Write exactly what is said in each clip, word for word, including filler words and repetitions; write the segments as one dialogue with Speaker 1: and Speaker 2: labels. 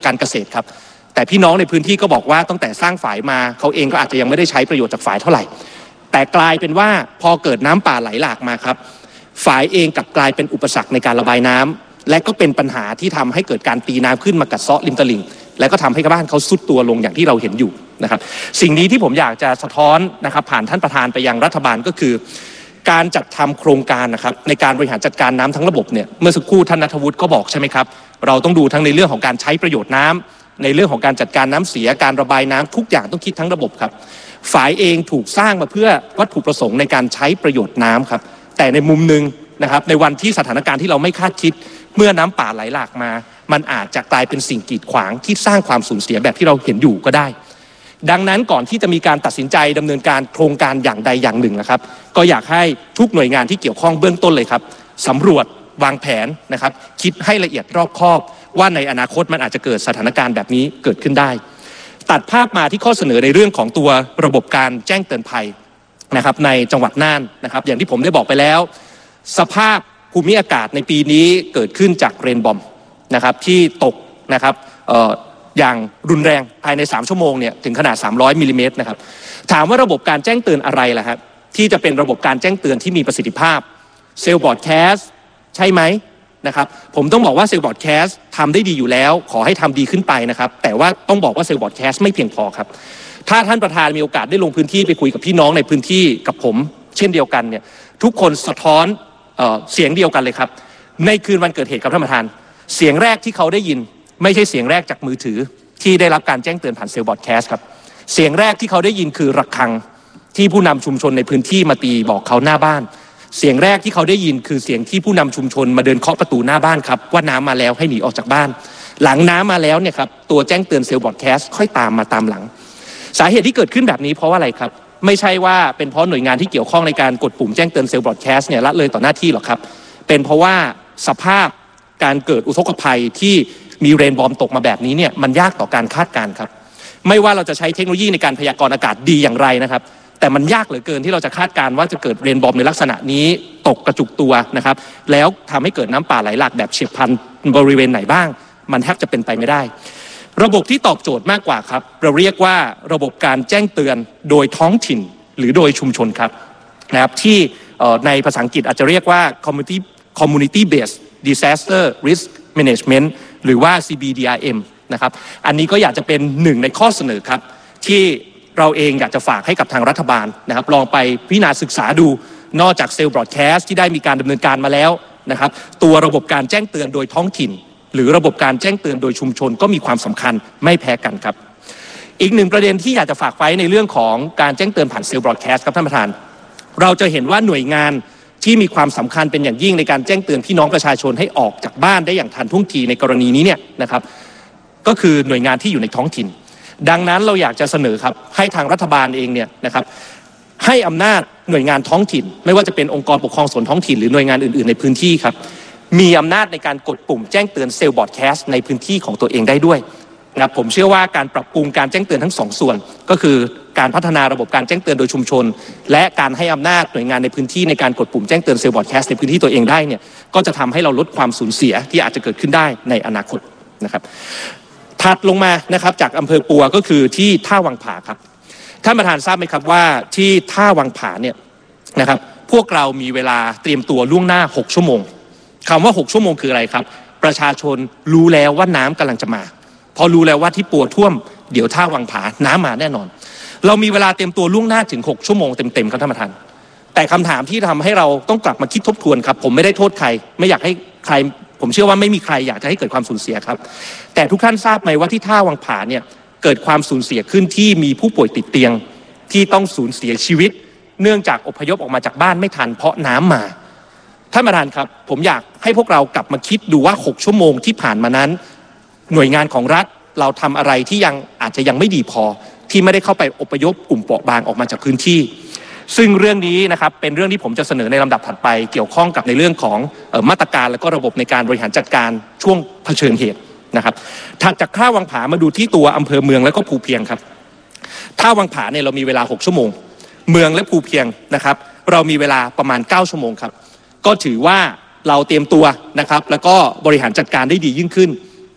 Speaker 1: การเกษตรครับแต่พี่น้องในพื้นที่ก็บอกว่าตั้งแต่สร้างฝายมาเขาเองก็อาจจะยังไม่ได้ใช้ประโยชน์จากฝายเท่าไหร่แต่กลายเป็นว่าพอเกิดน้ำป่าไหลหลากมาครับฝายเองกลับกลายเป็นอุปสรรคในการระบายน้ำและก็เป็นปัญหาที่ทำให้เกิดการตีน้ำขึ้นมากัดเซาะริมตลิ่งและก็ทำให้บ้านเขาซุดตัวลงอย่างที่เราเห็นอยู่นะครับสิ่งนี้ที่ผมอยากจะสะท้อนนะครับผ่านท่านประธานไปยังรัฐบาลก็คือการจัดทำโครงการนะครับในการบริหารจัดการน้ำทั้งระบบเนี่ยเมื่อสักครู่ท่านณัฐวุฒิก็บอกใช่ไหมครับเราต้องดูทั้งในเรื่องของการใช้ประโยชน์น้ำในเรื่องของการจัดการน้ำเสียการระบายน้ำทุกอย่างต้องคิดทั้งระบบครับฝายเองถูกสร้างมาเพื่อวัตถุประสงค์ในการใช้ประโยชน์น้ำครับแต่ในมุมหนึ่งนะครับในวันที่สถานการณ์ที่เราไม่คาดคิดเมื่อน้ำป่าไหลหลากมามันอาจจะกลายเป็นสิ่งกีดขวางที่สร้างความสูญเสียแบบที่เราเห็นอยู่ก็ได้ดังนั้นก่อนที่จะมีการตัดสินใจดำเนินการโครงการอย่างใดอย่างหนึ่งนะครับก็อยากให้ทุกหน่วยงานที่เกี่ยวข้องเบื้องต้นเลยครับสำรวจวางแผนนะครับคิดให้ละเอียดรอบคอบว่าในอนาคตมันอาจจะเกิดสถานการณ์แบบนี้เกิดขึ้นได้ตัดภาพมาที่ข้อเสนอในเรื่องของตัวระบบการแจ้งเตือนภัยนะครับในจังหวัดน่านนะครับอย่างที่ผมได้บอกไปแล้วสภาพภูมิอากาศในปีนี้เกิดขึ้นจากเรนบอมนะครับที่ตกนะครับเอ่ออย่างรุนแรงภายในสามชั่วโมงเนี่ยถึงขนาดสามร้อยมิลลิเมตรนะครับถามว่าระบบการแจ้งเตือนอะไรล่ะครับที่จะเป็นระบบการแจ้งเตือนที่มีประสิทธิภาพเซลล์บอร์ดแคสต์ใช่ไหมนะครับผมต้องบอกว่าเซลล์บอร์ดแคสต์ทำได้ดีอยู่แล้วขอให้ทำดีขึ้นไปนะครับแต่ว่าต้องบอกว่าเซลล์บอร์ดแคสต์ไม่เพียงพอครับถ้าท่านประธานมีโอกาสได้ลงพื้นที่ไปคุยกับพี่น้องในพื้นที่กับผมเช่นเดียวกันเนี่ยทุกคนสะท้อนเอ่อเสียงเดียวกันเลยครับในคืนวันเกิดเหตุครับท่านประธานเสียงแรกที่เขาได้ยินไม่ใช่เสียงแรกจากมือถือที่ได้รับการแจ้งเตือนผ่านเซลล์บอร์ดแคสต์ครับเสียงแรกที่เขาได้ยินคือระฆังที่ผู้นำชุมชนในพื้นที่มาตีบอกเขาหน้าบ้านเสียงแรกที่เขาได้ยินคือเสียงที่ผู้นำชุมชนมาเดินเคาะประตูหน้าบ้านครับว่าน้ำมาแล้วให้หนีออกจากบ้านหลังน้ำมาแล้วเนี่ยครับตัวแจ้งเตือนเซลล์บอร์ดแคสต์ค่อยตามมาตามหลังสาเหตุที่เกิดขึ้นแบบนี้เพราะว่าอะไรครับไม่ใช่ว่าเป็นเพราะหน่วยงานที่เกี่ยวข้องในการกดปุ่มแจ้งเตือนเซลล์บอร์ดแคสต์เนี่ยละเลยต่อหน้าที่หรอกครับเป็นเพราะว่าสภาพการเกิดอุทกภัยที่มีเรนบอมตกมาแบบนี้เนี่ยมันยากต่อการคาดการณ์ครับไม่ว่าเราจะใช้เทคโนโลยีในการพยากรณ์อากาศดีอย่างไรนะครับแต่มันยากเหลือเกินที่เราจะคาดการณ์ว่าจะเกิดเรนบอมในลักษณะนี้ตกกระจุกตัวนะครับแล้วทำให้เกิดน้ำป่าไหลหลากแบบเฉียบพลันบริเวณไหนบ้างมันแทบจะเป็นไปไม่ได้ระบบที่ตอบโจทย์มากกว่าครับเราเรียกว่าระบบการแจ้งเตือนโดยท้องถิ่นหรือโดยชุมชนครับนะครับที่ในภาษาอังกฤษอาจจะเรียกว่า community community based disaster risk management หรือว่า ซี บี ดี อาร์ เอ็ม นะครับอันนี้ก็อยากจะเป็นหนึ่งในข้อเสนอครับที่เราเองอยากจะฝากให้กับทางรัฐบาลนะครับลองไปพิจารณาศึกษาดูนอกจากเซลล์บรอดแคสต์ที่ได้มีการดำเนินการมาแล้วนะครับตัวระบบการแจ้งเตือนโดยท้องถิ่นหรือระบบการแจ้งเตือนโดยชุมชนก็มีความสำคัญไม่แพ้กันครับอีกหนึ่งประเด็นที่อยากจะฝากไว้ในเรื่องของการแจ้งเตือนผ่านเซลล์บรอดแคสต์ครับท่านประธานเราจะเห็นว่าหน่วยงานที่มีความสำคัญเป็นอย่างยิ่งในการแจ้งเตือนพี่น้องประชาชนให้ออกจากบ้านได้อย่างทันท่วงทีในกรณีนี้เนี่ยนะครับก็คือหน่วยงานที่อยู่ในท้องถิ่นดังนั้นเราอยากจะเสนอครับให้ทางรัฐบาลเองเนี่ยนะครับให้อำนาจหน่วยงานท้องถิ่นไม่ว่าจะเป็นองค์กรปกครองส่วนท้องถิ่นหรือหน่วยงานอื่นๆในพื้นที่ครับมีอำนาจในการกดปุ่มแจ้งเตือนเซลล์บอร์ดแคสต์ในพื้นที่ของตัวเองได้ด้วยนะครับผมเชื่อว่าการปรับปรุงการแจ้งเตือนทั้งสองส่วนก็คือการพัฒนาระบบการแจ้งเตือนโดยชุมชนและการให้อำนาจหน่วยงานในพื้นที่ในการกดปุ่มแจ้งเตือนเซลล์บอร์ดแคสต์ในพื้นที่ตัวเองได้เนี่ยก็จะทำให้เราลดความสูญเสียที่อาจจะเกิดขึ้นได้ในอนาคตนะครับถัดลงมานะครับจากอำเภอปัวก็คือที่ท่าวังผาครับท่านประธานทราบไหมครับว่าที่ท่าวังผาเนี่ยนะครับพวกเรามีเวลาเตรียมตัวล่วงหน้าหกชั่วโมงคำว่าหกชั่วโมงคืออะไรครับประชาชนรู้แล้วว่าน้ำกำลังจะมาพอรู้แล้วว่าที่ปัวท่วมเดี๋ยวท่าวังผาน้ำมาแน่นอนเรามีเวลาเตรียมตัวล่วงหน้าถึงหกชั่วโมงเต็มๆครับท่านประธานแต่คำถามที่ทำให้เราต้องกลับมาคิดทบทวนครับผมไม่ได้โทษใครไม่อยากให้ใครผมเชื่อว่าไม่มีใครอยากจะให้เกิดความสูญเสียครับแต่ทุกท่านทราบไหมว่าที่ท่าวังผาเนี่ยเกิดความสูญเสียขึ้นที่มีผู้ป่วยติดเตียงที่ต้องสูญเสียชีวิตเนื่องจากอพยพออกมาจากบ้านไม่ทันเพราะน้ำมาท่านประธานครับผมอยากให้พวกเรากลับมาคิดดูว่าหกชั่วโมงที่ผ่านมานั้นหน่วยงานของรัฐเราทำอะไรที่ยังอาจจะยังไม่ดีพอที่ไม่ได้เข้าไปอพยพกลุ่มเปราะบางออกมาจากพื้นที่ซึ่งเรื่องนี้นะครับเป็นเรื่องที่ผมจะเสนอในลำดับถัดไปเกี่ยวข้องกับในเรื่องของเอ่อมาตรการและก็ระบบในการบริหารจัดการช่วงเผชิญเหตุนะครับถัดจากท่าวังผามาดูที่ตัวอำเภอเมืองและก็ภูเพียงครับท่าวังผาเนี่ยเรามีเวลาหกชั่วโมงเมืองและภูเพียงนะครับเรามีเวลาประมาณเก้าชั่วโมงครับก็ถือว่าเราเตรียมตัวนะครับแล้วก็บริหารจัดการได้ดียิ่งขึ้น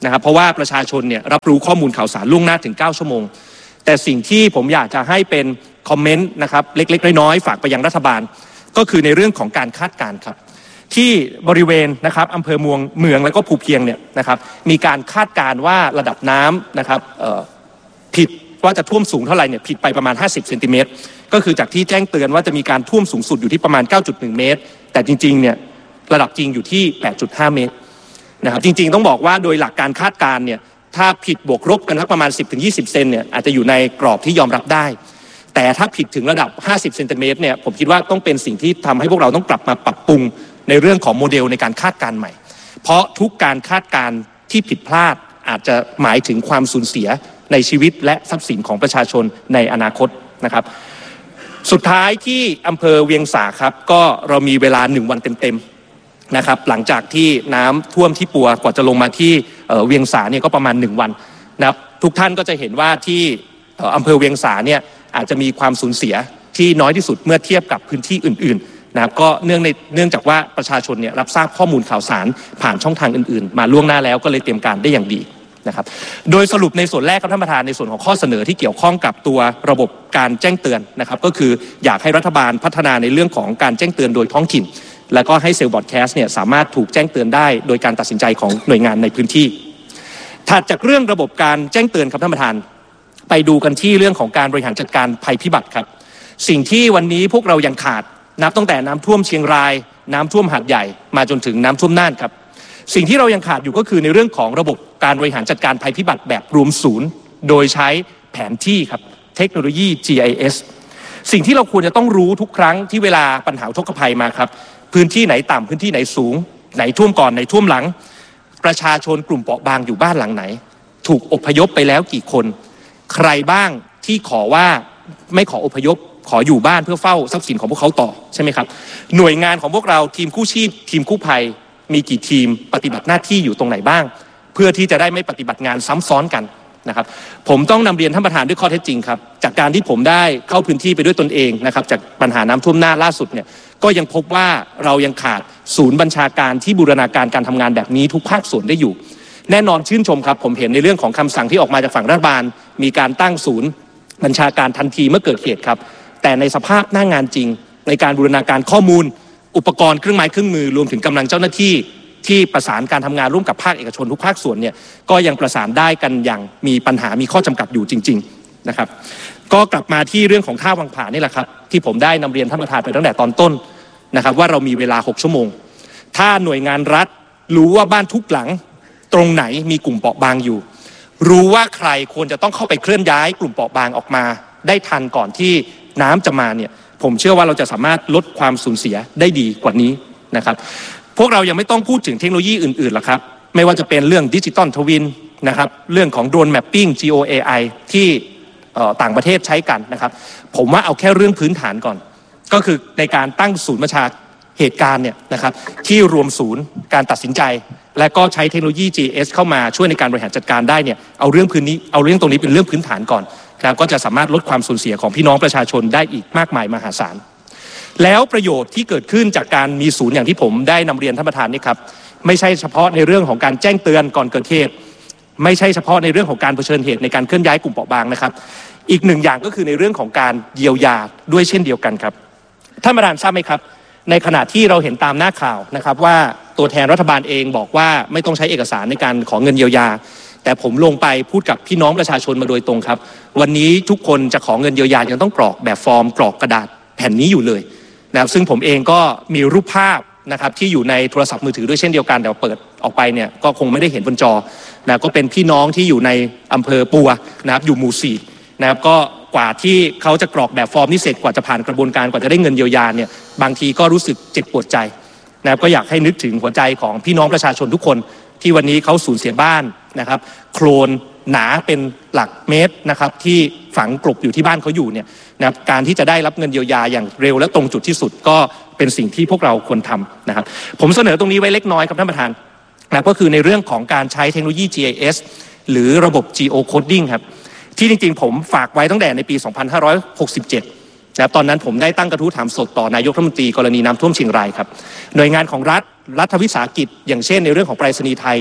Speaker 1: นะครับเพราะว่าประชาชนเนี่ยรับรู้ข้อมูลข่าวสารล่วงหน้าถึงเก้าชั่วโมงแต่สิ่งที่ผมอยากจะให้เป็นคอมเมนต์นะครับเล็กๆน้อยๆฝากไปยังรัฐบาลก็คือในเรื่องของการคาดการณ์ครับที่บริเวณนะครับอำเภอเมืองเมืองแล้วก็ภูเพียงเนี่ยนะครับมีการคาดการณ์ว่าระดับน้ำนะครับผิดว่าจะท่วมสูงเท่าไหร่เนี่ยผิดไปประมาณห้าสิบเซนติเมตรก็คือจากที่แจ้งเตือนว่าจะมีการท่วมสูงสุดอยู่ที่ประมาณ เก้าจุดหนึ่ง เมตรแต่จริงๆเนี่ยระดับจริงอยู่ที่ แปดจุดห้า เมตรนะครับจริงๆต้องบอกว่าโดยหลักการคาดการณ์เนี่ยถ้าผิดบวกลบกันสักประมาณ สิบถึงยี่สิบ เซนเนี่ยอาจจะอยู่ในกรอบที่ยอมรับได้แต่ถ้าผิดถึงระดับห้าสิบเซนติเมตรเนี่ยผมคิดว่าต้องเป็นสิ่งที่ทำให้พวกเราต้องกลับมาปรับปรุงในเรื่องของโมเดลในการคาดการณ์ใหม่เพราะทุกการคาดการณ์ที่ผิดพลาดอาจจะหมายถึงความสูญเสียในชีวิตและทรัพย์สินของประชาชนในอนาคตนะครับสุดท้ายที่อำเภอเวียงสาครับก็เรามีเวลาหนึ่งวันเต็มๆนะครับหลังจากที่น้ำท่วมที่ปัวกว่าจะลงมาที่เวียงสาเนี่ยก็ประมาณหนึ่งวันนะครับทุกท่านก็จะเห็นว่าที่อำเภอเวียงสาเนี่ยอาจจะมีความสูญเสียที่น้อยที่สุดเมื่อเทียบกับพื้นที่อื่นๆนะครับก็เนื่องในเนื่องจากว่าประชาชนเนี่ยรับทราบข้อมูลข่าวสารผ่านช่องทางอื่นๆมาล่วงหน้าแล้วก็เลยเตรียมการได้อย่างดีนะครับโดยสรุปในส่วนแรกครับท่านประธานในส่วนของข้อเสนอที่เกี่ยวข้องกับตัวระบบการแจ้งเตือนนะครับก็คืออยากให้รัฐบาลพัฒนาในเรื่องของการแจ้งเตือนโดยท้องถิ่นแล้วก็ให้เซลล์บอดแคสต์เนี่ยสามารถถูกแจ้งเตือนได้โดยการตัดสินใจของหน่วยงานในพื้นที่ถัดจากเรื่องระบบการแจ้งเตือนครับท่านประธานไปดูกันที่เรื่องของการบริหารจัดการภัยพิบัติครับสิ่งที่วันนี้พวกเรายังขาดนับตั้งแต่น้ำท่วมเชียงรายน้ำท่วมหาดใหญ่มาจนถึงน้ำท่วมน่านครับสิ่งที่เรายังขาดอยู่ก็คือในเรื่องของระบบการบริหารจัดการภัยพิบัติแบบรวมศูนย์โดยใช้แผนที่ครับเทคโนโลยี จี ไอ เอส สิ่งที่เราควรจะต้องรู้ทุกครั้งที่เวลาปัญหาอุทกภัยมาครับพื้นที่ไหนต่ำพื้นที่ไหนสูงไหนท่วมก่อนไหนท่วมหลังประชาชนกลุ่มเปราะบางอยู่บ้านหลังไหนถูกอพยพไปแล้วกี่คนใครบ้างที่ขอว่าไม่ขออพยพขออยู่บ้านเพื่อเฝ้าทรัพย์สินของพวกเขาต่อใช่ไหมครับหน่วยงานของพวกเราทีมกู้ชีพทีมกู้ภัยมีกี่ทีมปฏิบัติหน้าที่อยู่ตรงไหนบ้างเพื่อที่จะได้ไม่ปฏิบัติงานซ้ำซ้อนกันนะครับผมต้องนำเรียนท่านประธานด้วยข้อเท็จจริงครับจากการที่ผมได้เข้าพื้นที่ไปด้วยตนเองนะครับจากปัญหาน้ำท่วมหน้าล่าสุดเนี่ยก็ยังพบว่าเรายังขาดศูนย์บัญชาการที่บูรณาการการทำงานแบบนี้ทุกภาคส่วนได้อยู่แน่นอนชื่นชมครับผมเห็นในเรื่องของคำสั่งที่ออกมาจากฝั่งรัฐบาลมีการตั้งศูนย์บัญชาการทันทีเมื่อเกิดเหตุครับแต่ในสภาพหน้างานจริงในการบูรณาการข้อมูลอุปกรณ์เครื่องไม้เครื่องมือรวมถึงกำลังเจ้าหน้าที่ที่ประสานการทำงานร่วมกับภาคเอกชนทุกภาคส่วนเนี่ยก็ยังประสานได้กันอย่างมีปัญหามีข้อจำกัดอยู่จริงๆนะครับก็กลับมาที่เรื่องของท่าวังผานี่แหละครับที่ผมได้นำเรียนท่านประธานไปตั้งแต่ตอนต้นนะครับว่าเรามีเวลาหกชั่วโมงถ้าหน่วยงานรัฐรู้ว่าบ้านทุกหลังตรงไหนมีกลุ่มเปราะบางอยู่รู้ว่าใครควรจะต้องเข้าไปเคลื่อนย้ายกลุ่มเปราะบางออกมาได้ทันก่อนที่น้ำจะมาเนี่ยผมเชื่อว่าเราจะสามารถลดความสูญเสียได้ดีกว่านี้นะครับพวกเรายังไม่ต้องพูดถึงเทคโนโลยีอื่นๆหรอกครับไม่ว่าจะเป็นเรื่องดิจิตอลทวินนะครับเรื่องของโดรนแมปปิ้ง จี โอ เอ ไอ ที่ต่างประเทศใช้กันนะครับผมว่าเอาแค่เรื่องพื้นฐานก่อนก็คือในการตั้งศูนย์บัญชาเหตุการณ์เนี่ยนะครับที่รวมศูนย์การตัดสินใจและก็ใช้เทคโนโลยี จี เอส เข้ามาช่วยในการบริหารจัดการได้เนี่ยเอาเรื่องพื้นนี้เอาเรื่องตรงนี้เป็นเรื่องพื้นฐานก่อนแล้วก็จะสามารถลดความสูญเสียของพี่น้องประชาชนได้อีกมากมายมหาศาลแล้วประโยชน์ที่เกิดขึ้นจากการมีศูนย์อย่างที่ผมได้นำเรียนท่านประธานนี่ครับไม่ใช่เฉพาะในเรื่องของการแจ้งเตือนก่อนเกิดเหตุไม่ใช่เฉพาะในเรื่องของการเผชิญเหตุในการเคลื่อนย้ายกลุ่มเปราะบางนะครับอีกหนึ่งอย่างก็คือในเรื่องของการเยียวยาด้วยเช่นเดียวกันครับท่านประธานทราบไหมครับในขณะที่เราเห็นตามหน้าข่าวนะครับว่าตัวแทนรัฐบาลเองบอกว่าไม่ต้องใช้เอกสารในการขอเงินเยียวยาแต่ผมลงไปพูดกับพี่น้องประชาชนมาโดยตรงครับวันนี้ทุกคนจะขอเงินเยียวยายังต้องกรอกแบบฟอร์มกรอกกระดาษแผ่นนี้อยู่เลยนะครับซึ่งผมเองก็มีรูปภาพนะครับที่อยู่ในโทรศัพท์มือถือด้วยเช่นเดียวกันแต่เปิดออกไปเนี่ยก็คงไม่ได้เห็นบนจอนะก็เป็นพี่น้องที่อยู่ในอำเภอปัวนะครับอยู่หมู่สี่นะครับก็กว่าที่เขาจะกรอกแบบฟอร์มนี้เสร็จกว่าจะผ่านกระบวนการกว่าจะได้เงินเยียวยาเนี่ยบางทีก็รู้สึกเจ็บปวดใจนะครับก็อยากให้นึกถึงหัวใจของพี่น้องประชาชนทุกคนที่วันนี้เขาสูญเสียบ้านนะครับโคลนหนาเป็นหลักเมตรนะครับที่ฝังกลบอยู่ที่บ้านเขาอยู่เนี่ยนะครับการที่จะได้รับเงินเยียวยาอย่างเร็วและตรงจุดที่สุดก็เป็นสิ่งที่พวกเราควรทำนะครับผมเสนอตรงนี้ไว้เล็กน้อยครับท่านประธานนะก็คือในเรื่องของการใช้เทคโนโลยี จี ไอ เอส หรือระบบ Geo Coding ครับที่จริงๆผมฝากไว้ตั้งแต่ในปี สองพันห้าร้อยหกสิบเจ็ด นะครับตอนนั้นผมได้ตั้งกระทู้ถามสดต่อนายกรัฐมนตรีกรณีน้ำท่วมเชียงรายครับหน่วยงานของรัฐรัฐวิสาหกิจอย่างเช่นในเรื่องของไปรษณีย์ไทยเนี่ย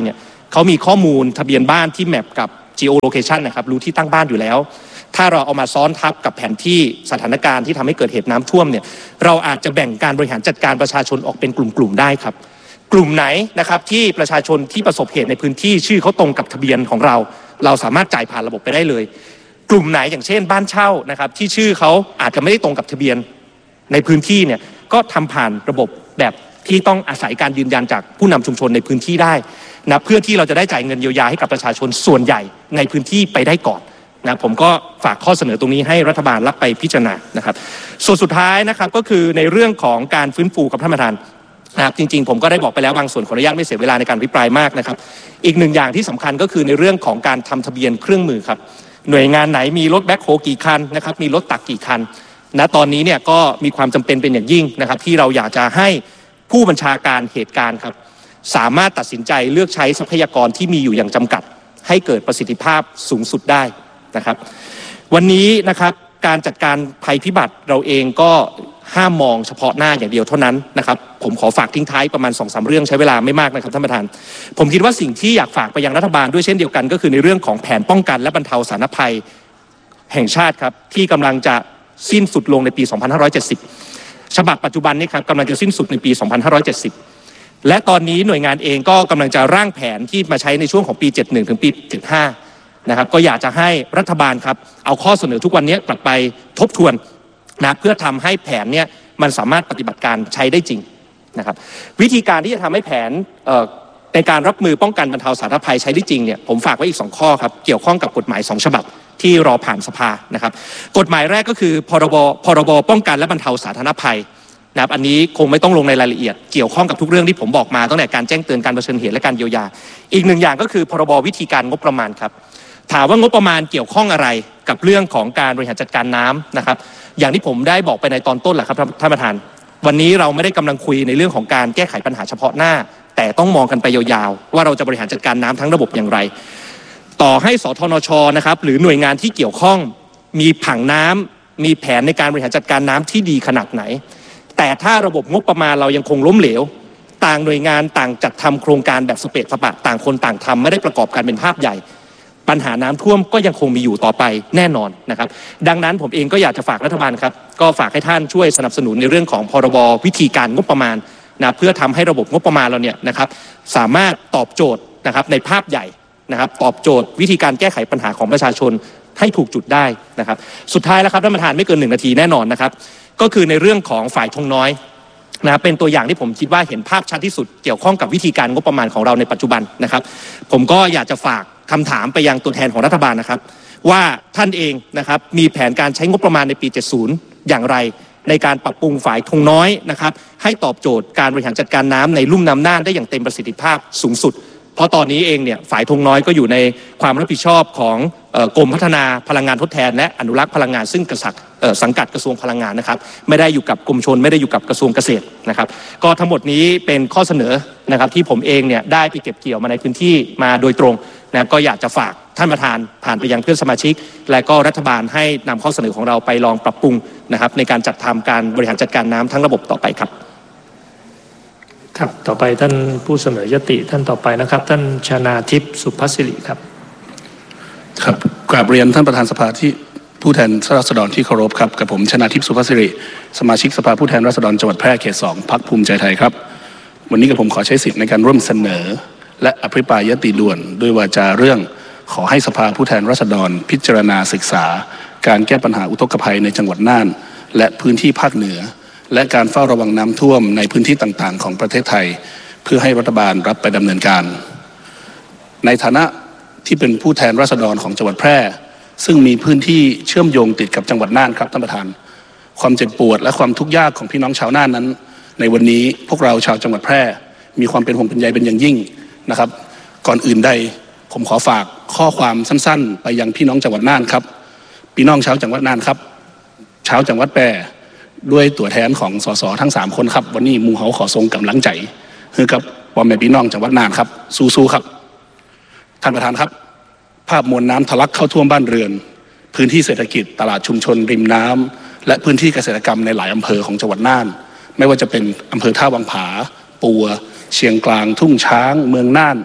Speaker 1: เขามีข้อมูลทะเบียนบ้านที่แมปกับ geolocation นะครับรู้ที่ตั้งบ้านอยู่แล้วถ้าเราเอามาซ้อนทับกับแผนที่สถานการณ์ที่ทำให้เกิดเหตุน้ำท่วมเนี่ยเราอาจจะแบ่งการบริหารจัดการประชาชนออกเป็นกลุ่มๆได้ครับกลุ่มไหนนะครับที่ประชาชนที่ประสบเหตุในพื้นที่ชื่อเขาตรงกับทะเบียนของเราเราสามารถจ่ายผ่านระบบไปได้เลยกลุ่มไหนอย่างเช่นบ้านเช่านะครับที่ชื่อเขาอาจจะไม่ได้ตรงกับทะเบียนในพื้นที่เนี่ยก็ทำผ่านระบบแบบที่ต้องอาศัยการยืนยันจากผู้นำชุมชนในพื้นที่ได้นะเพื่อที่เราจะได้จ่ายเงินเยียวยาให้กับประชาชนส่วนใหญ่ในพื้นที่ไปได้ก่อนนะผมก็ฝากข้อเสนอตรงนี้ให้รัฐบาลรับไปพิจารณานะครับส่วนสุดท้ายนะครับก็คือในเรื่องของการฟื้นฟูกับท่านประธานนะครับจริงๆผมก็ได้บอกไปแล้วบางส่วนขออนุญาตไม่เสียเวลาในการอภิปรายมากนะครับอีกหนึ่งอย่างที่สำคัญก็คือในเรื่องของการทำทะเบียนเครื่องมือครับหน่วยงานไหนมีรถแบ็คโฮกี่คันนะครับมีรถตักกี่คันณตอนนี้เนี่ยก็มีความจำเป็นเป็นอย่างยิ่งนะครับที่เราอยากจะให้ผู้บัญชาการเหตุการณ์ครับสามารถตัดสินใจเลือกใช้ทรัพยากรที่มีอยู่อย่างจำกัดให้เกิดประสิทธิภาพสูงสุดได้นะครับวันนี้นะครับการจัดการภัยพิบัติเราเองก็ห้ามมองเฉพาะหน้าอย่างเดียวเท่านั้นนะครับผมขอฝากทิ้งท้ายประมาณ สองถึงสาม เรื่องใช้เวลาไม่มากนะครับท่านประธานผมคิดว่าสิ่งที่อยากฝากไปยังรัฐบาลด้วยเช่นเดียวกันก็คือในเรื่องของแผนป้องกันและบรรเทาสาธารณภัยแห่งชาติครับที่กำลังจะสิ้นสุดลงในปี สองพันห้าร้อยเจ็ดสิบ ฉบับปัจจุบันนี้ครับกำลังจะสิ้นสุดในปี สองพันห้าร้อยเจ็ดสิบ และตอนนี้หน่วยงานเองก็กำลังจะร่างแผนที่มาใช้ในช่วงของปี เจ็ดสิบเอ็ด ถึงปี เจ็ดสิบห้า นะครับก็อยากจะให้รัฐบาลครับเอาข้อเสนอทุกวันนี้กลับไปทบทวนนะเพื่อทำให้แผนเนี่ยมันสามารถปฏิบัติการใช้ได้จริงนะครับวิธีการที่จะทำให้แผนในการรับมือป้องกันบรรเทาสาธารณภัยใช้ได้จริงเนี่ยผมฝากไว้อีกสองข้อครับเกี่ยวข้องกับกฎหมายสองฉบับที่รอผ่านสภานะครับกฎหมายแรกก็คือพรบพรบป้องกันและบรรเทาสาธารณภัยนะครับอันนี้คงไม่ต้องลงในรายละเอียดเกี่ยวข้องกับทุกเรื่องที่ผมบอกมาตั้งแต่การแจ้งเตือนการเผชิญเหตุและการเยียวยาอีกหนึ่งอย่างก็คือพรบวิธีการงบประมาณครับถามว่างบประมาณเกี่ยวข้องอะไรกับเรื่องของการบริหารจัดการน้ำนะครับอย่างที่ผมได้บอกไปในตอนต้นแหละครับท่านประธานวันนี้เราไม่ได้กำลังคุยในเรื่องของการแก้ไขปัญหาเฉพาะหน้าแต่ต้องมองกันไปยาวๆว่าเราจะบริหารจัดการน้ำทั้งระบบอย่างไรต่อให้สทนชนะครับหรือหน่วยงานที่เกี่ยวข้องมีผังน้ำมีแผนในการบริหารจัดการน้ำที่ดีขนาดไหนแต่ถ้าระบบงบประมาณเรายังคงล้มเหลวต่างหน่วยงานต่างจัดทำโครงการแบบสเปะสปะต่างคนต่างทำไม่ได้ประกอบกันเป็นภาพใหญ่ปัญหาน้ำท่วมก็ยังคงมีอยู่ต่อไปแน่นอนนะครับดังนั้นผมเองก็อยากจะฝากรัฐบาลครับก็ฝากให้ท่านช่วยสนับสนุนในเรื่องของพรบวิธีการงบประมาณนะเพื่อทำให้ระบบงบประมาณเราเนี่ยนะครับสามารถตอบโจทย์นะครับในภาพใหญ่นะครับตอบโจทย์วิธีการแก้ไขปัญหาของประชาชนให้ถูกจุดได้นะครับสุดท้ายแล้วครับท่านประธานไม่เกินหนึ่งนาทีแน่นอนนะครับก็คือในเรื่องของฝ่ายธงน้อยนะเป็นตัวอย่างที่ผมคิดว่าเห็นภาพชัดที่สุดเกี่ยวข้องกับวิธีการงบประมาณของเราในปัจจุบันนะครับผมก็อยากจะฝากคำถามไปยังตัวแทนของรัฐบาลนะครับว่าท่านเองนะครับมีแผนการใช้งบประมาณในปีเจ็ดสิบอย่างไรในการปรับปรุงฝ่ายธงน้อยนะครับให้ตอบโจทย์การบริหารจัดการน้ำในลุ่มน้ำน่านได้อย่างเต็มประสิทธิภาพสูงสุดเพราะตอนนี้เองเนี่ยฝ่ายธงน้อยก็อยู่ในความรับผิดชอบของกรมพัฒนาพลังงานทดแทนและอนุรักษ์พลังงานซึ่งกษักสังกัดกระทรวงพลังงานนะครับไม่ได้อยู่กับกรมชลไม่ได้อยู่กับกระทรวงเกษตรนะครับก็ทั้งหมดนี้เป็นข้อเสนอนะครับที่ผมเองเนี่ยได้ไปเก็บเกี่ยวมาในพื้นที่มาโดยตรงนะก็อยากจะฝากท่านประธานผ่านไปยังเพื่อนสมาชิกและก็รัฐบาลให้นำข้อเสนอของเราไปลองปรับปรุงนะครับในการจัดทำการบริหารจัดการน้ำทั้งระบบต่อไปครับ
Speaker 2: ครับต่อไปท่านผู้เสนอยติท่านต่อไปนะครับท่านชนาทิพย์สุภัสสิริครับ
Speaker 3: ครับกราบเรียนท่านประธานสภาที่ผู้แทนราษฎรที่เคารพครับกับผมชนาทิพย์สุภัสสิริสมาชิกสภาผู้แทนราษฎรจังหวัดแพร่เขตสองพรรคภูมิใจไทยครับวันนี้กับผมขอใช้สิทธิ์ในการร่วมเสนอและอภิปรายยติด่วนด้วยวาจาเรื่องขอให้สภาผู้แทนราษฎรพิจารณาศึกษาการแก้ปัญหาอุทกภัยในจังหวัดน่านและพื้นที่ภาคเหนือและการเฝ้าระวังน้ำท่วมในพื้นที่ต่างๆของประเทศไทยเพื่อให้รัฐบาลรับไปดำเนินการในฐานะที่เป็นผู้แทนราษฎรของจังหวัดแพร่ซึ่งมีพื้นที่เชื่อมโยงติดกับจังหวัดน่านครับท่านประธานความเจ็บปวดและความทุกข์ยากของพี่น้องชาวน่านนั้นในวันนี้พวกเราชาวจังหวัดแพร่มีความเป็นห่วงเป็นใยเป็นอย่างยิ่งนะครับก่อนอื่นใดผมขอฝากข้อความสั้นๆไปยังพี่น้องจังหวัดน่านครับพี่น้องชาวจังหวัดน่านครับชาวจังหวัดแพร่ด้วยตัวแทนของสสทั้งสามคนครับวันนี้มูเฮาขอทรงกำลังใจคือกับพ่อแม่พี่น้องจังหวัดน่านครับสู้ๆครับท่านประธานครับภาพมวลน้ำทะลักเข้าท่วมบ้านเรือนพื้นที่เศรษฐกิจตลาดชุมชนริมน้ำและพื้นที่เกษตรกรรมในหลายอำเภอของจังหวัดน่านไม่ว่าจะเป็นอำเภอท่าวังผาปัวเชียงกลางทุ่งช้างเมืองน่าน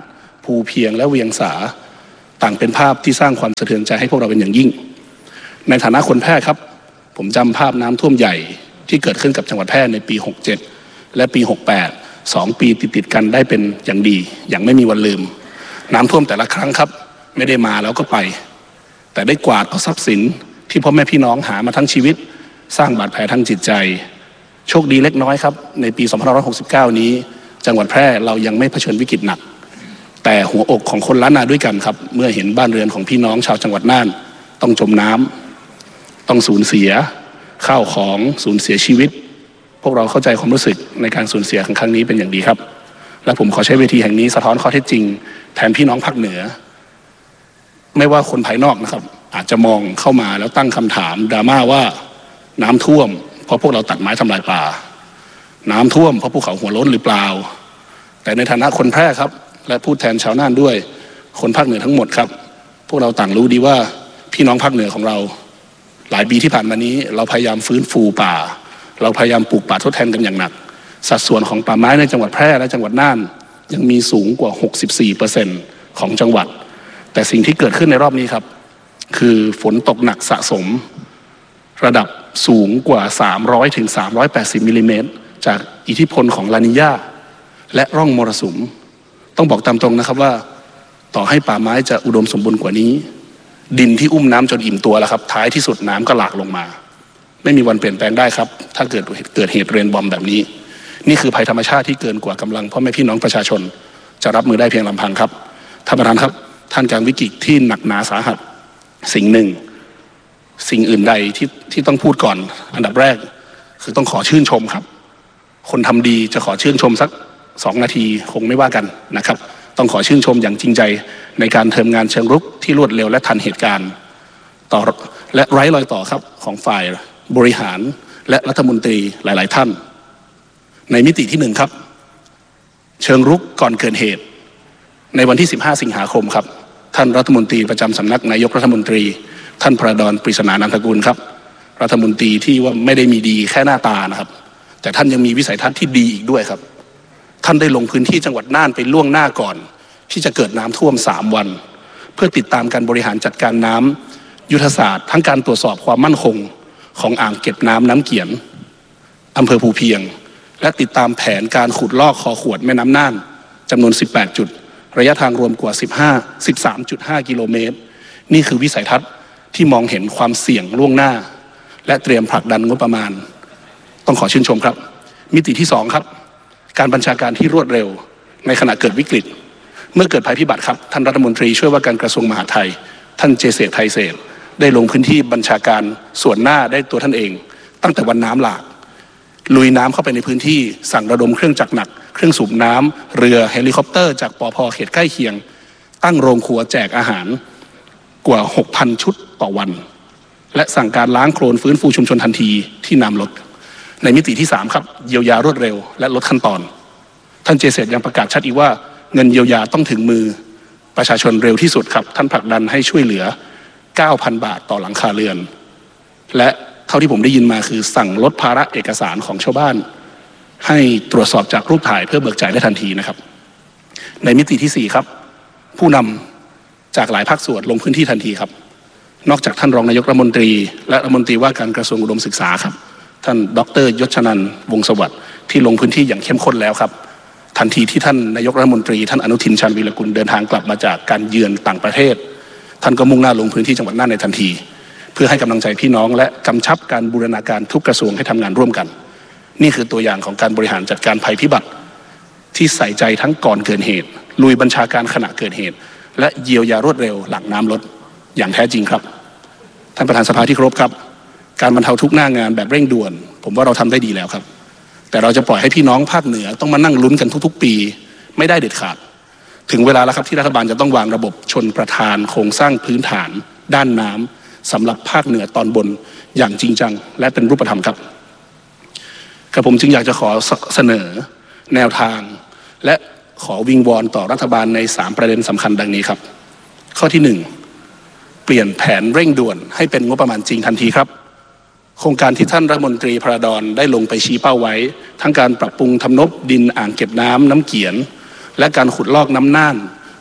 Speaker 3: ภูเพียงและเวียงสาต่างเป็นภาพที่สร้างความสะเทือนใจให้พวกเราเป็นอย่างยิ่งในฐานะคนแพร่ครับผมจำภาพน้ำท่วมใหญ่ที่เกิดขึ้นกับจังหวัดแพร่ในปีหกเจ็ดและปีหกแปดสองปีติดๆกันได้เป็นอย่างดีอย่างไม่มีวันลืมน้ำท่วมแต่ละครั้งครับไม่ได้มาแล้วก็ไปแต่ได้กวาดเอาทรัพย์สินที่พ่อแม่พี่น้องหามาทั้งชีวิตสร้างบาดแผลทางจิตใจโชคดีเล็กน้อยครับในปีสองพันห้าร้อยหกสิบเก้านี้จังหวัดแพร่เรายังไม่เผชิญวิกฤตหนักแต่หัวอกของคนล้านนาด้วยกันครับเมื่อเห็นบ้านเรือนของพี่น้องชาวจังหวัดน่านต้องจมน้ำต้องสูญเสียข้าวของสูญเสียชีวิตพวกเราเข้าใจความรู้สึกในการสูญเสียครั้งนี้เป็นอย่างดีครับและผมขอใช้เวทีแห่งนี้สะท้อนข้อเท็จจริงแทนพี่น้องภาคเหนือไม่ว่าคนภายนอกนะครับอาจจะมองเข้ามาแล้วตั้งคำถามดราม่าว่าน้ำท่วมเพราะพวกเราตัดไม้ทำลายป่าน้ำท่วมเพราะภูเขาหัวโล้นหรือเปล่าแต่ในฐานะคนแพร่ครับและพูดแทนชาวน่านด้วยคนภาคเหนือทั้งหมดครับพวกเราต่างรู้ดีว่าพี่น้องภาคเหนือของเราหลายปีที่ผ่านมานี้เราพยายามฟื้นฟูป่าเราพยายามปลูกป่าทดแทนกันอย่างหนักสัดส่วนของป่าไม้ในจังหวัดแพร่และจังหวัดน่านยังมีสูงกว่า หกสิบสี่เปอร์เซ็นต์ ของจังหวัดแต่สิ่งที่เกิดขึ้นในรอบนี้ครับคือฝนตกหนักสะสมระดับสูงกว่าสามร้อยถึงสามร้อยแปดสิบมิลลิเมตรจากอิทธิพลของลานีญาและร่องมรสุมต้องบอกตามตรงนะครับว่าต่อให้ป่าไม้จะอุดมสมบูรณ์กว่านี้ดินที่อุ้มน้ำจนอิ่มตัวแล้วครับท้ายที่สุดน้ำก็หลากลงมาไม่มีวันเปลี่ยนแปลงได้ครับถ้าเกิดเกิดเหตุเรนบอมแบบนี้นี่คือภัยธรรมชาติที่เกินกว่ากำลังพ่อแม่พี่น้องประชาชนจะรับมือได้เพียงลำพังครับท่านประธานครับท่านกลางวิกฤตที่หนักหนาสาหัสสิ่งหนึ่งสิ่งอื่นใดที่ที่ต้องพูดก่อนอันดับแรกคือต้องขอชื่นชมครับคนทำดีจะขอชื่นชมสักสองนาทีคงไม่ว่ากันนะครับต้องขอชื่นชมอย่างจริงใจในการทำงานเชิงรุกที่รวดเร็วและทันเหตุการณ์ต่อและไร้รอยต่อครับของฝ่ายบริหารและรัฐมนตรีหลายๆท่านในมิติที่หนึ่งครับเชิงรุกก่อนเกิดเหตุในวันที่สิบห้าสิงหาคมครับท่านรัฐมนตรีประจำสำนักนายกรัฐมนตรีท่านพระดอนปริศนานันทกุลครับรัฐมนตรีที่ว่าไม่ได้มีดีแค่หน้าตานะครับแต่ท่านยังมีวิสัยทัศน์ที่ดีอีกด้วยครับท่านได้ลงพื้นที่จังหวัดน่านไปล่วงหน้าก่อนที่จะเกิดน้ำท่วมสามวันเพื่อติดตามการบริหารจัดการน้ำยุทธศาสตร์ทั้งการตรวจสอบความมั่นคงของอ่างเก็บน้ำน้ำเกียนอำเภอภูเพียงและติดตามแผนการขุดลอกคอขวดแม่น้ำน่านจำนวนสิบแปดจุดระยะทางรวมกว่าสิบห้า สิบสามจุดห้า กิโลเมตรนี่คือวิสัยทัศน์ที่มองเห็นความเสี่ยงล่วงหน้าและเตรียมผลักดันงบประมาณต้องขอชื่นชมครับมิติที่สองครับการบัญชาการที่รวดเร็วในขณะเกิดวิกฤตเมื่อเกิดภัยพิบัติครับท่านรัฐมนตรีช่วยว่าการกระทรวงมหาดไทยท่านเจเษตรไทยเศษได้ลงพื้นที่บัญชาการส่วนหน้าได้ตัวท่านเองตั้งแต่วันน้ำหลากลุยน้ำเข้าไปในพื้นที่สั่งระดมเครื่องจักรหนักเครื่องสูบน้ำเรือเฮลิคอปเตอร์จากปภ.เขตใกล้เคียงตั้งโรงครัวแจกอาหารกว่า หกพัน ชุดต่อวันและสั่งการล้างโคลนฟื้นฟูชุมชนทันทีที่น้ำลดในมิติที่สามครับเยียวยารวดเร็วและลดขั้นตอนท่านเจเษตรยังประกาศชัดอีกว่าเงินเยียวยาต้องถึงมือประชาชนเร็วที่สุดครับท่านผลักดันให้ช่วยเหลือ เก้าพัน บาทต่อหลังคาเรือนและเท่าที่ผมได้ยินมาคือสั่งลดภาระเอกสารของชาวบ้านให้ตรวจสอบจากรูปถ่ายเพื่อเบิกจ่ายได้ทันทีนะครับในมิติที่สี่ครับผู้นำจากหลายภาคส่วนลงพื้นที่ทันทีครับนอกจากท่านรองนายกรัฐมนตรีและรัฐมนตรีว่าการกระทรวงอุดมศึกษาครับท่านดร.ยศนันท์วงศ์สวัสดิ์ที่ลงพื้นที่อย่างเข้มข้นแล้วครับทันทีที่ท่านนายกรัฐมนตรีท่านอนุทินชาญวีรกุลเดินทางกลับมาจากการเยือนต่างประเทศท่านก็มุ่งหน้าลงพื้นที่จังหวัดน่านในทันทีเพื่อให้กำลังใจพี่น้องและกำชับการบูรณาการทุกกระทรวงให้ทำงานร่วมกันนี่คือตัวอย่างของการบริหารจัดการภัยพิบัติที่ใส่ใจทั้งก่อนเกิดเหตุลุยบัญชาการขณะเกิดเหตุและเยียวยารวดเร็วหลังน้ำลดอย่างแท้จริงครับท่านประธานสภาที่เคารพครับการบรรเทาทุกข์หน้างานแบบเร่งด่วนผมว่าเราทำได้ดีแล้วครับแต่เราจะปล่อยให้พี่น้องภาคเหนือต้องมานั่งลุ้นกันทุกๆปีไม่ได้เด็ดขาดถึงเวลาแล้วครับที่รัฐบาลจะต้องวางระบบชนประทานโครงสร้างพื้นฐานด้านน้ำสำหรับภาคเหนือตอนบนอย่างจริงจังและเป็นรูปธรรมครับกระผมจึงอยากจะขอเสนอแนวทางและขอวิงวอนต่อรัฐบาลในสามประเด็นสำคัญดังนี้ครับข้อที่หนึ่งเปลี่ยนแผนเร่งด่วนให้เป็นงบประมาณจริงทันทีครับโครงการที่ท่านรัฐมนตรีพระดอนได้ลงไปชี้เป้าไว้ทั้งการปรับปรุงทำนบดินอ่างเก็บน้ำน้ำเกียนและการขุดลอกน้ำน่าน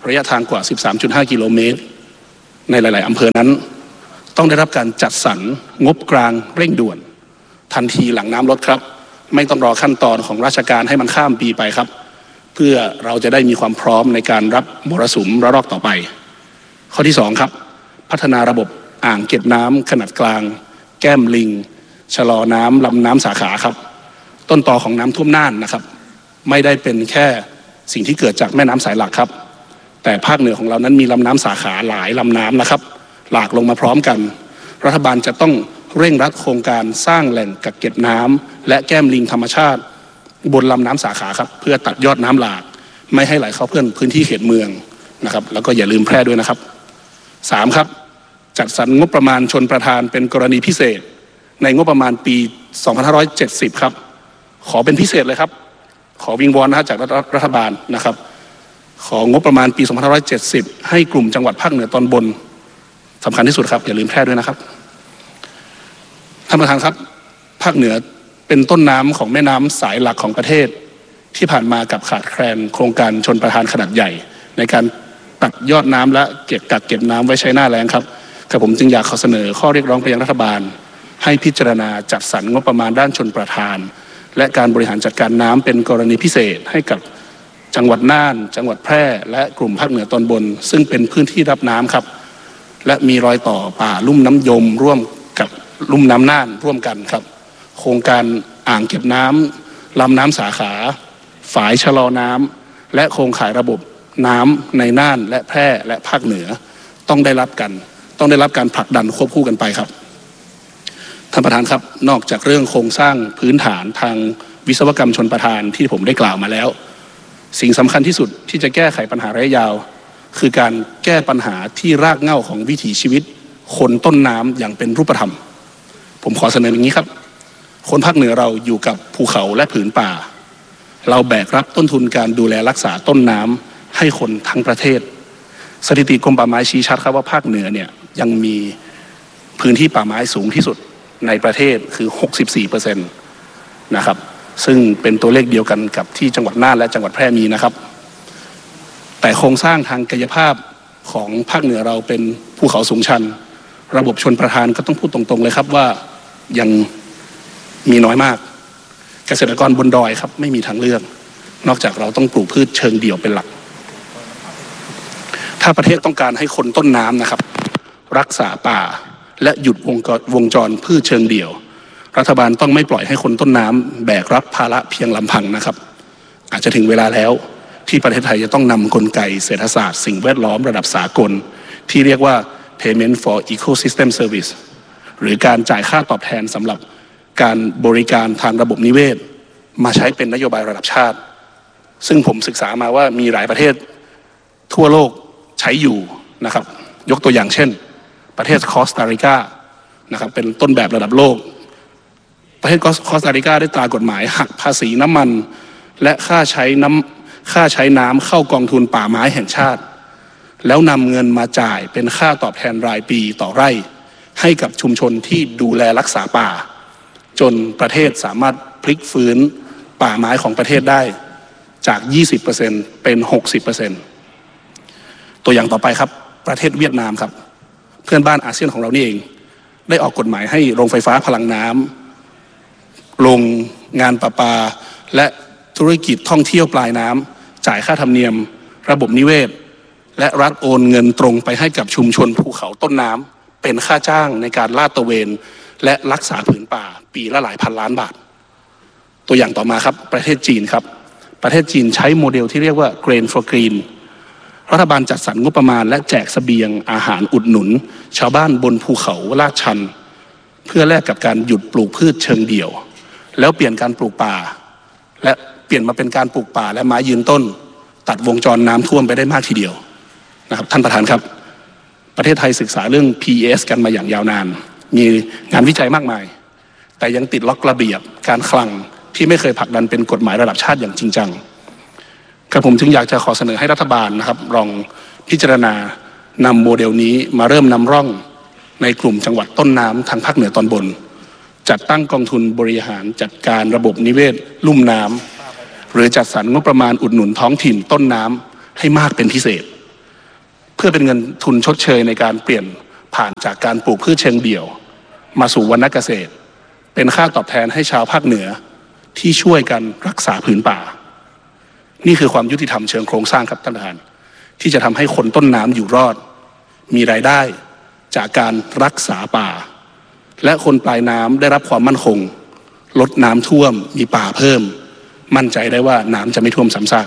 Speaker 3: ระยะทางกว่า สิบสามจุดห้า กิโลเมตรในหลายๆอำเภอนั้นต้องได้รับการจัดสรรงบกลางเร่งด่วนทันทีหลังน้ำลดครับไม่ต้องรอขั้นตอนของราชการให้มันข้ามปีไปครับเพื่อเราจะได้มีความพร้อมในการรับมรสุมระลอกต่อไปข้อที่สองครับพัฒนาระบบอ่างเก็บน้ำขนาดกลางแก้มลิงชะลอน้ำลำน้ำสาขาครับต้นตอของน้ำท่วมน่านนะครับไม่ได้เป็นแค่สิ่งที่เกิดจากแม่น้ำสายหลักครับแต่ภาคเหนือของเรานั้นมีลำน้ำสาขาหลายลำน้ำนะครับหลากลงมาพร้อมกันรัฐบาลจะต้องเร่งรัดโครงการสร้างแหล่งกักเก็บน้ำและแก้มลิงธรรมชาติบนลำน้ำสาขาครับเพื่อตัดยอดน้ำหลากไม่ให้ไหลเข้าเพื่อนพื้นที่เขตเมืองนะครับแล้วก็อย่าลืมแพร่ด้วยนะครับสามครับจัดสรรงบประมาณชลประทานเป็นกรณีพิเศษในงบประมาณปีสองพันห้าร้อยเจ็ดสิบครับขอเป็นพิเศษเลยครับขอวิงวอนนะจากรัฐบาลนะครับของงบประมาณปีสองพันห้าร้อยเจ็ดสิบให้กลุ่มจังหวัดภาคเหนือตอนบนสำคัญที่สุดครับอย่าลืมแพร่ด้วยนะครับท่านประธานครับภาคเหนือเป็นต้นน้ำของแม่น้ำสายหลักของประเทศที่ผ่านมากับขาดแคลนโครงการชลประทานขนาดใหญ่ในการตัดยอดน้ำและเก็บกักเก็บน้ำไว้ใช้หน้าแล้งครับแต่ผมจึงอยากขอเสนอข้อเรียกร้องไปยังรัฐบาลให้พิจารณาจัดสรรงบประมาณด้านชลประทานและการบริหารจัดการน้ำเป็นกรณีพิเศษให้กับจังหวัดน่านจังหวัดแพร่และกลุ่มภาคเหนือตอนบนซึ่งเป็นพื้นที่รับน้ำครับและมีรอยต่อป่าลุ่มน้ำยมร่วมกับลุ่มน้ำน่านร่วมกันครับโครงการอ่างเก็บน้ำลำน้ำสาขาฝายชะลอน้ำและโครงข่ายระบบน้ำในน่านและแพร่และภาคเหนือต้องได้รับกันต้องได้รับการผลักดันควบคู่กันไปครับท่านประธานครับนอกจากเรื่องโครงสร้างพื้นฐานทางวิศวกรรมชลประทานที่ผมได้กล่าวมาแล้วสิ่งสำคัญที่สุดที่จะแก้ไขปัญหาระยะยาวคือการแก้ปัญหาที่รากเหง้าของวิถีชีวิตคนต้นน้ำอย่างเป็นรูปธรรมผมขอเสนออย่างนี้ครับคนภาคเหนือเราอยู่กับภูเขาและผืนป่าเราแบกรับต้นทุนการดูแลรักษาต้นน้ำให้คนทั้งประเทศสถิติกรมป่าไม้ชี้ชัดครับว่าภาคเหนือเนี่ยยังมีพื้นที่ป่าไม้สูงที่สุดในประเทศคือ หกสิบสี่เปอร์เซ็นต์ นะครับซึ่งเป็นตัวเลขเดียวกันกับที่จังหวัดน่านและจังหวัดแพร่มีนะครับแต่โครงสร้างทางกายภาพของภาคเหนือเราเป็นภูเขาสูงชันระบบชลประทานก็ต้องพูดตรงๆเลยครับว่ายังมีน้อยมากเกษตรกรบนดอยครับไม่มีทางเลือกนอกจากเราต้องปลูกพืชเชิงเดี่ยวเป็นหลักถ้าประเทศต้องการให้คนต้นน้ำนะครับรักษาป่าและหยุดวงวงจรพืชเชิงเดี่ยวรัฐบาลต้องไม่ปล่อยให้คนต้นน้ำแบกรับภาระเพียงลำพังนะครับอาจจะถึงเวลาแล้วที่ประเทศไทยจะต้องนำกลไกเศรษฐศาสตร์สิ่งแวดล้อมระดับสากลที่เรียกว่า Payment for Ecosystem Service หรือการจ่ายค่าตอบแทนสำหรับการบริการทางระบบนิเวศมาใช้เป็นนโยบายระดับชาติซึ่งผมศึกษามาว่ามีหลายประเทศทั่วโลกใช้อยู่นะครับยกตัวอย่างเช่นประเทศคอสตาริกานะครับเป็นต้นแบบระดับโลกประเทศคอสตาริกาได้ตรากฎหมายหักภาษีน้ำมันและค่าใช้น้ำค่าใช้น้ำเข้ากองทุนป่าไม้แห่งชาติแล้วนำเงินมาจ่ายเป็นค่าตอบแทนรายปีต่อไร่ให้กับชุมชนที่ดูแลรักษาป่าจนประเทศสามารถพลิกฟื้นป่าไม้ของประเทศได้จาก ยี่สิบเปอร์เซ็นต์ เป็น หกสิบเปอร์เซ็นต์ ตัวอย่างต่อไปครับประเทศเวียดนามครับเพื่อนบ้านอาเซียนของเรานี่เองได้ออกกฎหมายให้โรงไฟฟ้าพลังน้ำโรงงานประปาและธุรกิจท่องเที่ยวปลายน้ำจ่ายค่าธรรมเนียมระบบนิเวศและรัฐโอนเงินตรงไปให้กับชุมชนภูเขาต้นน้ำเป็นค่าจ้างในการลาดตระเวนและรักษาผืนป่าปีละหลายพันล้านบาทตัวอย่างต่อมาครับประเทศจีนครับประเทศจีนใช้โมเดลที่เรียกว่า Grain for Green รัฐบาลจัดสรรงบประมาณและแจกเสบียงอาหารอุดหนุนชาวบ้านบนภูเขาลาดชันเพื่อแลกกับการหยุดปลูกพืชเชิงเดี่ยวแล้วเปลี่ยนการปลูกป่าและเปลี่ยนมาเป็นการปลูกป่าและไม้ยืนต้นตัดวงจรน้ำท่วมไปได้มากทีเดียวนะครับท่านประธานครับประเทศไทยศึกษาเรื่อง พี อี เอส กันมาอย่างยาวนานมีงานวิจัยมากมายแต่ยังติดล็อกระเบียบการคลังที่ไม่เคยผลักดันเป็นกฎหมายระดับชาติอย่างจริงจังกระผมจึงอยากจะขอเสนอให้รัฐบาลนะครับลองพิจารณานำโมเดลนี้มาเริ่มนำร่องในกลุ่มจังหวัดต้นน้ำทางภาคเหนือตอนบนจัดตั้งกองทุนบริหารจัดการระบบนิเวศลุ่มน้ำหรือจัดสรรงบประมาณอุดหนุนท้องถิ่นต้นน้ำให้มากเป็นพิเศษเพื่อเป็นเงินทุนชดเชยในการเปลี่ยนผ่านจากการปลูกพืชเชิงเดี่ยวมาสู่วรรณเกษตรเป็นค่าตอบแทนให้ชาวภาคเหนือที่ช่วยกันรักษาผืนป่านี่คือความยุติธรรมเชิงโครงสร้างครับท่านประธานที่จะทำให้คนต้นน้ำอยู่รอดมีรายได้จากการรักษาป่าและคนปลายน้ำได้รับความมั่นคงลดน้ำท่วมมีป่าเพิ่มมั่นใจได้ว่าน้ำจะไม่ท่วมซ้ำซาก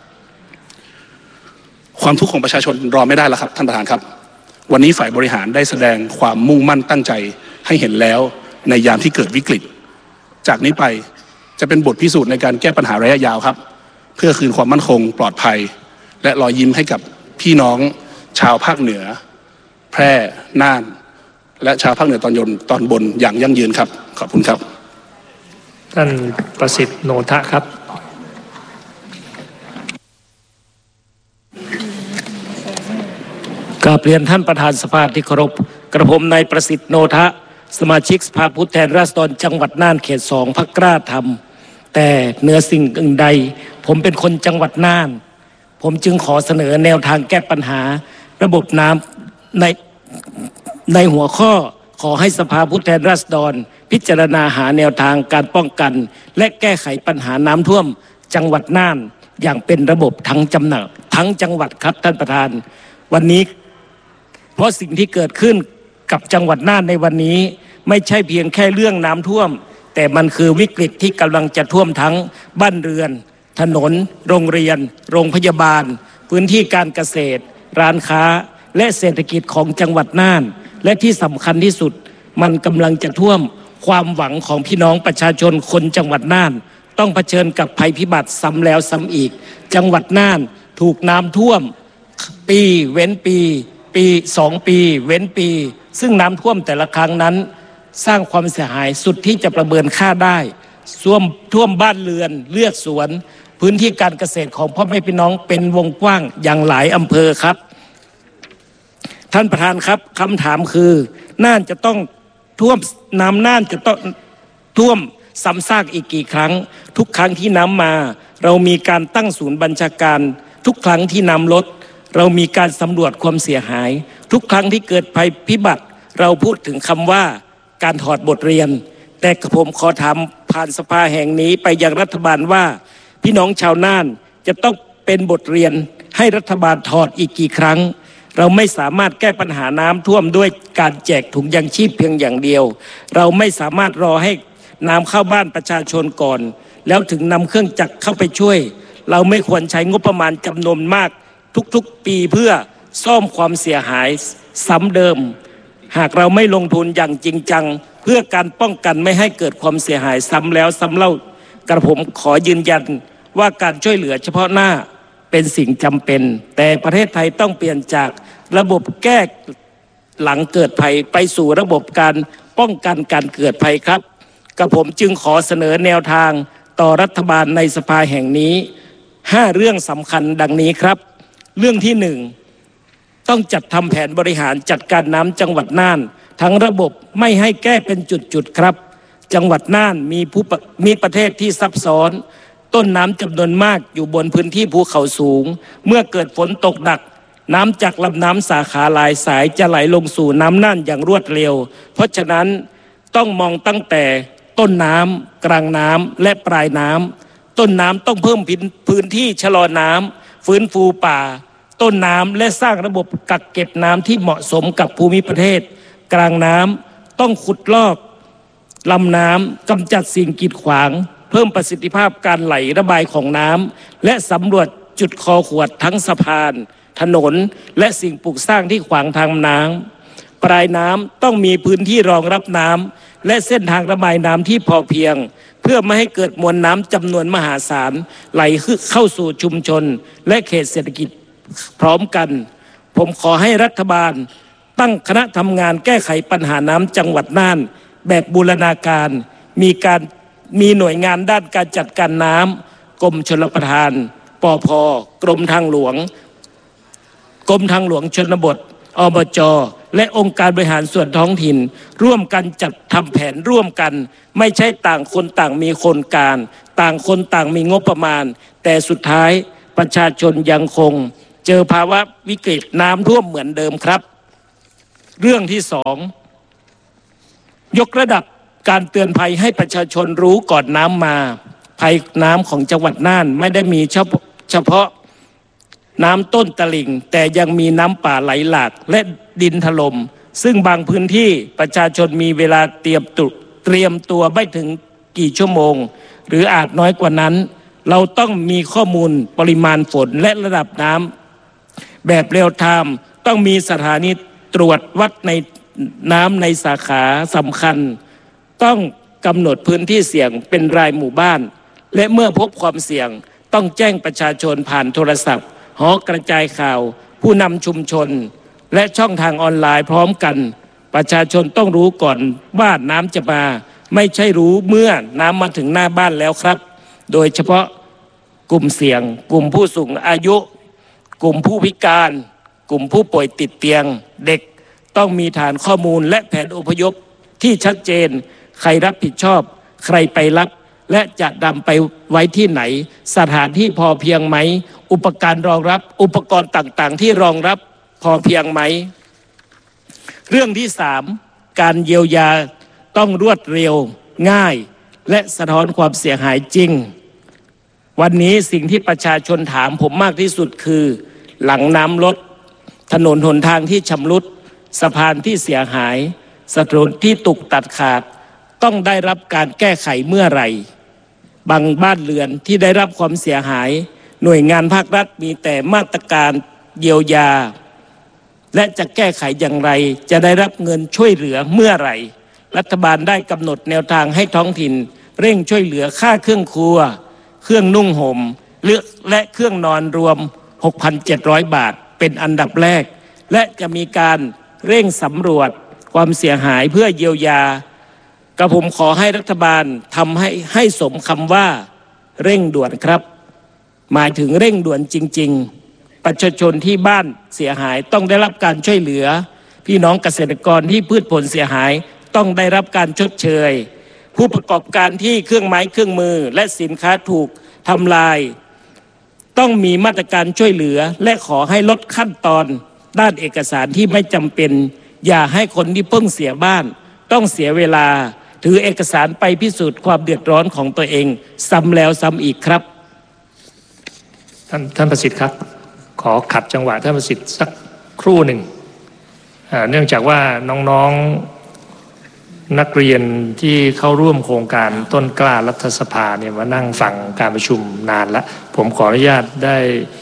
Speaker 3: ความทุกข์ของประชาชนรอไม่ได้แล้วครับท่านประธานครับวันนี้ฝ่ายบริหารได้แสดงความมุ่งมั่นตั้งใจให้เห็นแล้วในยามที่เกิดวิกฤตจากนี้ไปจะเป็นบทพิสูจน์ในการแก้ปัญหาระยะยาวครับเพื่อคืนความมั่นคงปลอดภัยและรอยยิ้มให้กับพี่น้องชาวภาคเหนือแพร่น่านและชาวภาคเหนือตอนยนตอนบนอย่างยั่งยืนครับขอบคุณครับ
Speaker 2: ท่านประสิทธิ์โนทะครับ
Speaker 4: กราบเรียนท่านประธานสภาที่เคารพกระผมนายประสิทธิ์โนทะสมาชิกสภาผู้แทนราษฎรจังหวัดน่านเขตสองพรรคกล้าธรรมแต่เหนือสิ่งอื่นใดผมเป็นคนจังหวัดน่านผมจึงขอเสนอแนวทางแก้ปัญหาระบบน้ำในในหัวข้อขอให้สภาผู้แทนราษฎรพิจารณาหาแนวทางการป้องกันและแก้ไขปัญหาน้ำท่วมจังหวัดน่านอย่างเป็นระบบทั้งจำหนักทั้งจังหวัดครับท่านประธานวันนี้เพราะสิ่งที่เกิดขึ้นกับจังหวัดน่านในวันนี้ไม่ใช่เพียงแค่เรื่องน้ำท่วมแต่มันคือวิกฤตที่กำลังจะท่วมทั้งบ้านเรือนถนนโรงเรียนโรงพยาบาลพื้นที่การเกษตรร้านค้าและเศรษฐกิจของจังหวัดน่านและที่สำคัญที่สุดมันกำลังจะท่วมความหวังของพี่น้องประชาชนคนจังหวัดน่านต้องเผชิญกับภัยพิบัติซ้ำแล้วซ้ำอีกจังหวัดน่านถูกน้ำท่วมปีเว้นปีปีสองปีเว้นปีซึ่งน้ำท่วมแต่ละครั้งนั้นสร้างความเสียหายสุดที่จะประเมินค่าได้ท่วมท่วมบ้านเรือนเลือดสวนพื้นที่การเกษตรของพ่อแม่พี่น้องเป็นวงกว้างอย่างหลายอำเภอครับท่านประธานครับคำถามคือน่านจะต้องท่วมน้ำน่านจะต้องท่วมซ้ำซากอีกกี่ครั้งทุกครั้งที่น้ำมาเรามีการตั้งศูนย์บัญชาการทุกครั้งที่น้ำลดเรามีการสำรวจความเสียหายทุกครั้งที่เกิดภัยพิบัติเราพูดถึงคำว่าการถอดบทเรียนแต่ผมขอถามผ่านสภาแห่งนี้ไปยังรัฐบาลว่าพี่น้องชาวน่านจะต้องเป็นบทเรียนให้รัฐบาลถอดอีกกี่ครั้งเราไม่สามารถแก้ปัญหาน้ำท่วมด้วยการแจกถุงยางชีพเพียงอย่างเดียวเราไม่สามารถรอให้น้ำเข้าบ้านประชาชนก่อนแล้วถึงนำเครื่องจักรเข้าไปช่วยเราไม่ควรใช้งบประมาณจำนวนมากทุกๆปีเพื่อซ่อมความเสียหายซ้ำเดิมหากเราไม่ลงทุนอย่างจริงจังเพื่อการป้องกันไม่ให้เกิดความเสียหายซ้ำแล้วซ้ำเล่ากระผมขอยืนยันว่าการช่วยเหลือเฉพาะหน้าเป็นสิ่งจำเป็นแต่ประเทศไทยต้องเปลี่ยนจากระบบแก้หลังเกิดภัยไปสู่ระบบการป้องกันการเกิดภัยครับกระผมจึงขอเสนอแนวทางต่อรัฐบาลในสภาแห่งนี้ห้าเรื่องสำคัญดังนี้ครับเรื่องที่หนึ่งต้องจัดทำแผนบริหารจัดการน้ำจังหวัดน่านทั้งระบบไม่ให้แก้เป็นจุดๆครับจังหวัดน่านมีผู้มีประเทศที่ซับซ้อนต้นน้ำจำนวนมากอยู่บนพื้นที่ภูเขาสูงเมื่อเกิดฝนตกหนักน้ำจากลำน้ำสาขาหลายสายจะไหลลงสู่น้ำน่านอย่างรวดเร็วเพราะฉะนั้นต้องมองตั้งแต่ต้นน้ำกลางน้ำและปลายน้ำต้นน้ำต้องเพิ่มพื้นที่ชะลอน้ำฟื้นฟูป่าต้นน้ำและสร้างระบบกักเก็บน้ำที่เหมาะสมกับภูมิประเทศกลางน้ำต้องขุดลอกลำน้ำกำจัดสิ่งกีดขวางเพิ่มประสิทธิภาพการไหลระบายของน้ำและสำรวจจุดคอขวดทั้งสะพานถนนและสิ่งปลูกสร้างที่ขวางทางน้ำปลายน้ำต้องมีพื้นที่รองรับน้ำและเส้นทางระบายน้ำที่พอเพียงเพื่อไม่ให้เกิดมวลน้ำจำนวนมหาศาลไหลเข้าสู่ชุมชนและเขตเศรษฐกิจพร้อมกันผมขอให้รัฐบาลตั้งคณะทำงานแก้ไขปัญหาน้ำจังหวัดน่านแบบบูรณาการมีการมีหน่วยงานด้านการจัดการน้ำกรมชลประทานปภ.กรมทางหลวงกรมทางหลวงชนบทอบจ.และองค์การบริหารส่วนท้องถิ่นร่วมกันจัดทำแผนร่วมกันไม่ใช่ต่างคนต่างมีโครงการต่างคนต่างมีงบประมาณแต่สุดท้ายประชาชนยังคงเจอภาวะวิกฤตน้ำท่วมเหมือนเดิมครับเรื่องที่สองยกระดับการเตือนภัยให้ประชาชนรู้ก่อนน้ำมาภัยน้ำของจังหวัดน่านไม่ได้มีเฉพาะเฉพาะน้ำต้นตลิ่งแต่ยังมีน้ำป่าไหลหลากและดินถล่มซึ่งบางพื้นที่ประชาชนมีเวลาเตรียมตุเตรียมตัวไม่ถึงกี่ชั่วโมงหรืออาจน้อยกว่านั้นเราต้องมีข้อมูลปริมาณฝนและระดับน้ำแบบเรียลไทม์ต้องมีสถานีตรวจวัดในน้ำในสาขาสำคัญต้องกำหนดพื้นที่เสี่ยงเป็นรายหมู่บ้านและเมื่อพบความเสี่ยงต้องแจ้งประชาชนผ่านโทรศัพท์หอกระจายข่าวผู้นำชุมชนและช่องทางออนไลน์พร้อมกันประชาชนต้องรู้ก่อนว่าน้ำจะมาไม่ใช่รู้เมื่อน้ำมาถึงหน้าบ้านแล้วครับโดยเฉพาะกลุ่มเสี่ยงกลุ่มผู้สูงอายุกลุ่มผู้พิการกลุ่มผู้ป่วยติดเตียงเด็กต้องมีฐานข้อมูลและแผนอพยพที่ชัดเจนใครรับผิดชอบใครไปรับและจะนำไปไว้ที่ไหนสถานที่พอเพียงไหมอุปกรณ์รองรับอุปกรณ์ต่างๆที่รองรับพอเพียงไหมเรื่องที่สามการเยียวยาต้องรวดเร็วง่ายและสะท้อนความเสียหายจริงวันนี้สิ่งที่ประชาชนถามผมมากที่สุดคือหลังน้ำลดถนนหนทางที่ชำรุดสะพานที่เสียหายถนนที่ตุกตัดขาดต้องได้รับการแก้ไขเมื่อไหร่บางบ้านเรือนที่ได้รับความเสียหายหน่วยงานภาครัฐมีแต่มาตรการเยียวยาและจะแก้ไขอย่างไรจะได้รับเงินช่วยเหลือเมื่อไหร่รัฐบาลได้กำหนดแนวทางให้ท้องถิ่นเร่งช่วยเหลือค่าเครื่องครัวเครื่องนุ่งห่มและเครื่องนอนรวม หกพันเจ็ดร้อย บาทเป็นอันดับแรกและจะมีการเร่งสำรวจความเสียหายเพื่อเยียวยากระผมขอให้รัฐบาลทำให้ให้สมคำว่าเร่งด่วนครับหมายถึงเร่งด่วนจริงๆประชาชนที่บ้านเสียหายต้องได้รับการช่วยเหลือพี่น้องเกษตรกรที่พืชผลเสียหายต้องได้รับการชดเชยผู้ประกอบการที่เครื่องไม้เครื่องมือและสินค้าถูกทำลายต้องมีมาตรการช่วยเหลือและขอให้ลดขั้นตอนด้านเอกสารที่ไม่จำเป็นอย่าให้คนที่เพิ่งเสียบ้านต้องเสียเวลาถือเอกสารไปพิสูจน์ความเดือดร้อนของตัวเองซ้ำแล้วซ้ำอีกครับ
Speaker 2: ท่านท่านประสิทธิ์ครับขอขัดจังหวะท่านประสิทธิ์สักครู่หนึ่งเนื่องจากว่าน้องๆนักเรียนที่เข้าร่วมโครงการต้นกล้ารัฐสภาเนี่ยมานั่งฟังการประชุมนานแล้วผมขออนุญาตได้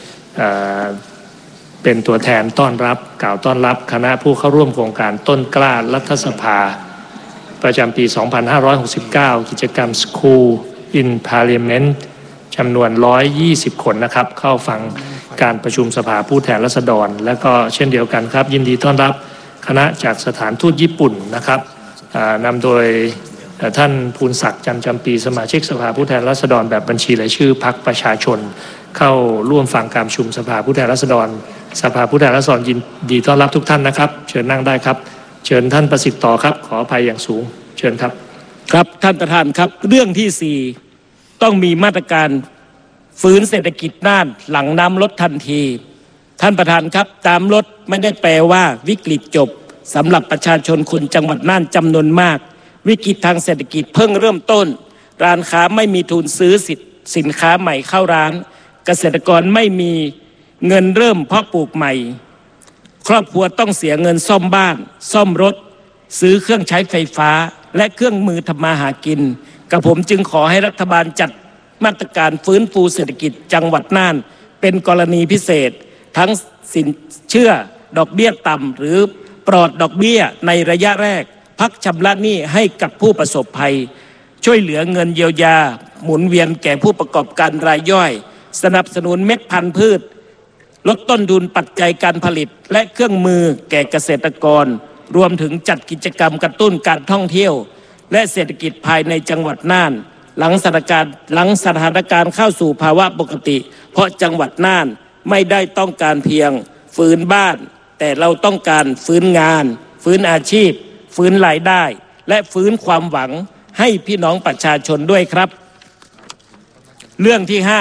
Speaker 2: เป็นตัวแทนต้อนรับกล่าวต้อนรับคณะผู้เข้าร่วมโครงการต้นกล้ารัฐสภาประจำปี สองพันห้าร้อยหกสิบเก้า กิจกรรม School in Parliament จำนวนหนึ่งร้อยยี่สิบคนนะครับเข้าฟังการประชุมสภาผู้แทนราษฎรและก็เช่นเดียวกันครับยินดีต้อนรับคณะจากสถานทูตญี่ปุ่นนะครับนำโดยท่านภูลศักดิ์จันทร์จำปีสมาชิกสภาผู้แทนราษฎรแบบบัญชีรายชื่อพรรคประชาชนเข้าร่วมฟังการประชุมสภาผู้แทนราษฎรสภาผู้แทนราษฎรยินดีต้อนรับทุกท่านนะครับเชิญนั่งได้ครับเชิญท่านประสิทธิ์ต่อครับขออภัยอย่างสูงเชิญครับ
Speaker 4: ครับท่านประธานครับเรื่องที่สี่ต้องมีมาตรการฟื้นเศรษฐกิจน่านหลังน้ำลดทันทีท่านประธานครับตามลดไม่ได้แปลว่าวิกฤตจบสำหรับประชาชนคนจังหวัดน่านจำนวนมากวิกฤตทางเศรษฐกิจเพิ่งเริ่มต้นร้านค้าไม่มีทุนซื้อสินค้าใหม่เข้าร้านเกษตรกรไม่มีเงินเริ่มเพาะปลูกใหม่ครอบครัวต้องเสียเงินซ่อมบ้านซ่อมรถซื้อเครื่องใช้ไฟฟ้าและเครื่องมือทำมาหากินกระผมจึงขอให้รัฐบาลจัดมาตรการฟื้นฟูเศรษฐกิจจังหวัดน่านเป็นกรณีพิเศษทั้งสินเชื่อดอกเบี้ยต่ำหรือปลอดดอกเบี้ยในระยะแรกพักชำระหนี้ให้กับผู้ประสบภัยช่วยเหลือเงินเยียวยาหมุนเวียนแก่ผู้ประกอบการรายย่อยสนับสนุนเม็ดพันธุ์พืชลดต้นทุนปัจจัยการผลิตและเครื่องมือแก่เกษตรกรรวมถึงจัดกิจกรรมกระตุ้นการท่องเที่ยวและเศรษฐกิจภายในจังหวัดน่านหลังสถานการณ์หลังสถานการณ์เข้าสู่ภาวะปกติเพราะจังหวัดน่านไม่ได้ต้องการเพียงฟื้นบ้านแต่เราต้องการฟื้นงานฟื้นอาชีพฟื้นรายได้และฟื้นความหวังให้พี่น้องประชาชนด้วยครับเรื่องที่ห้า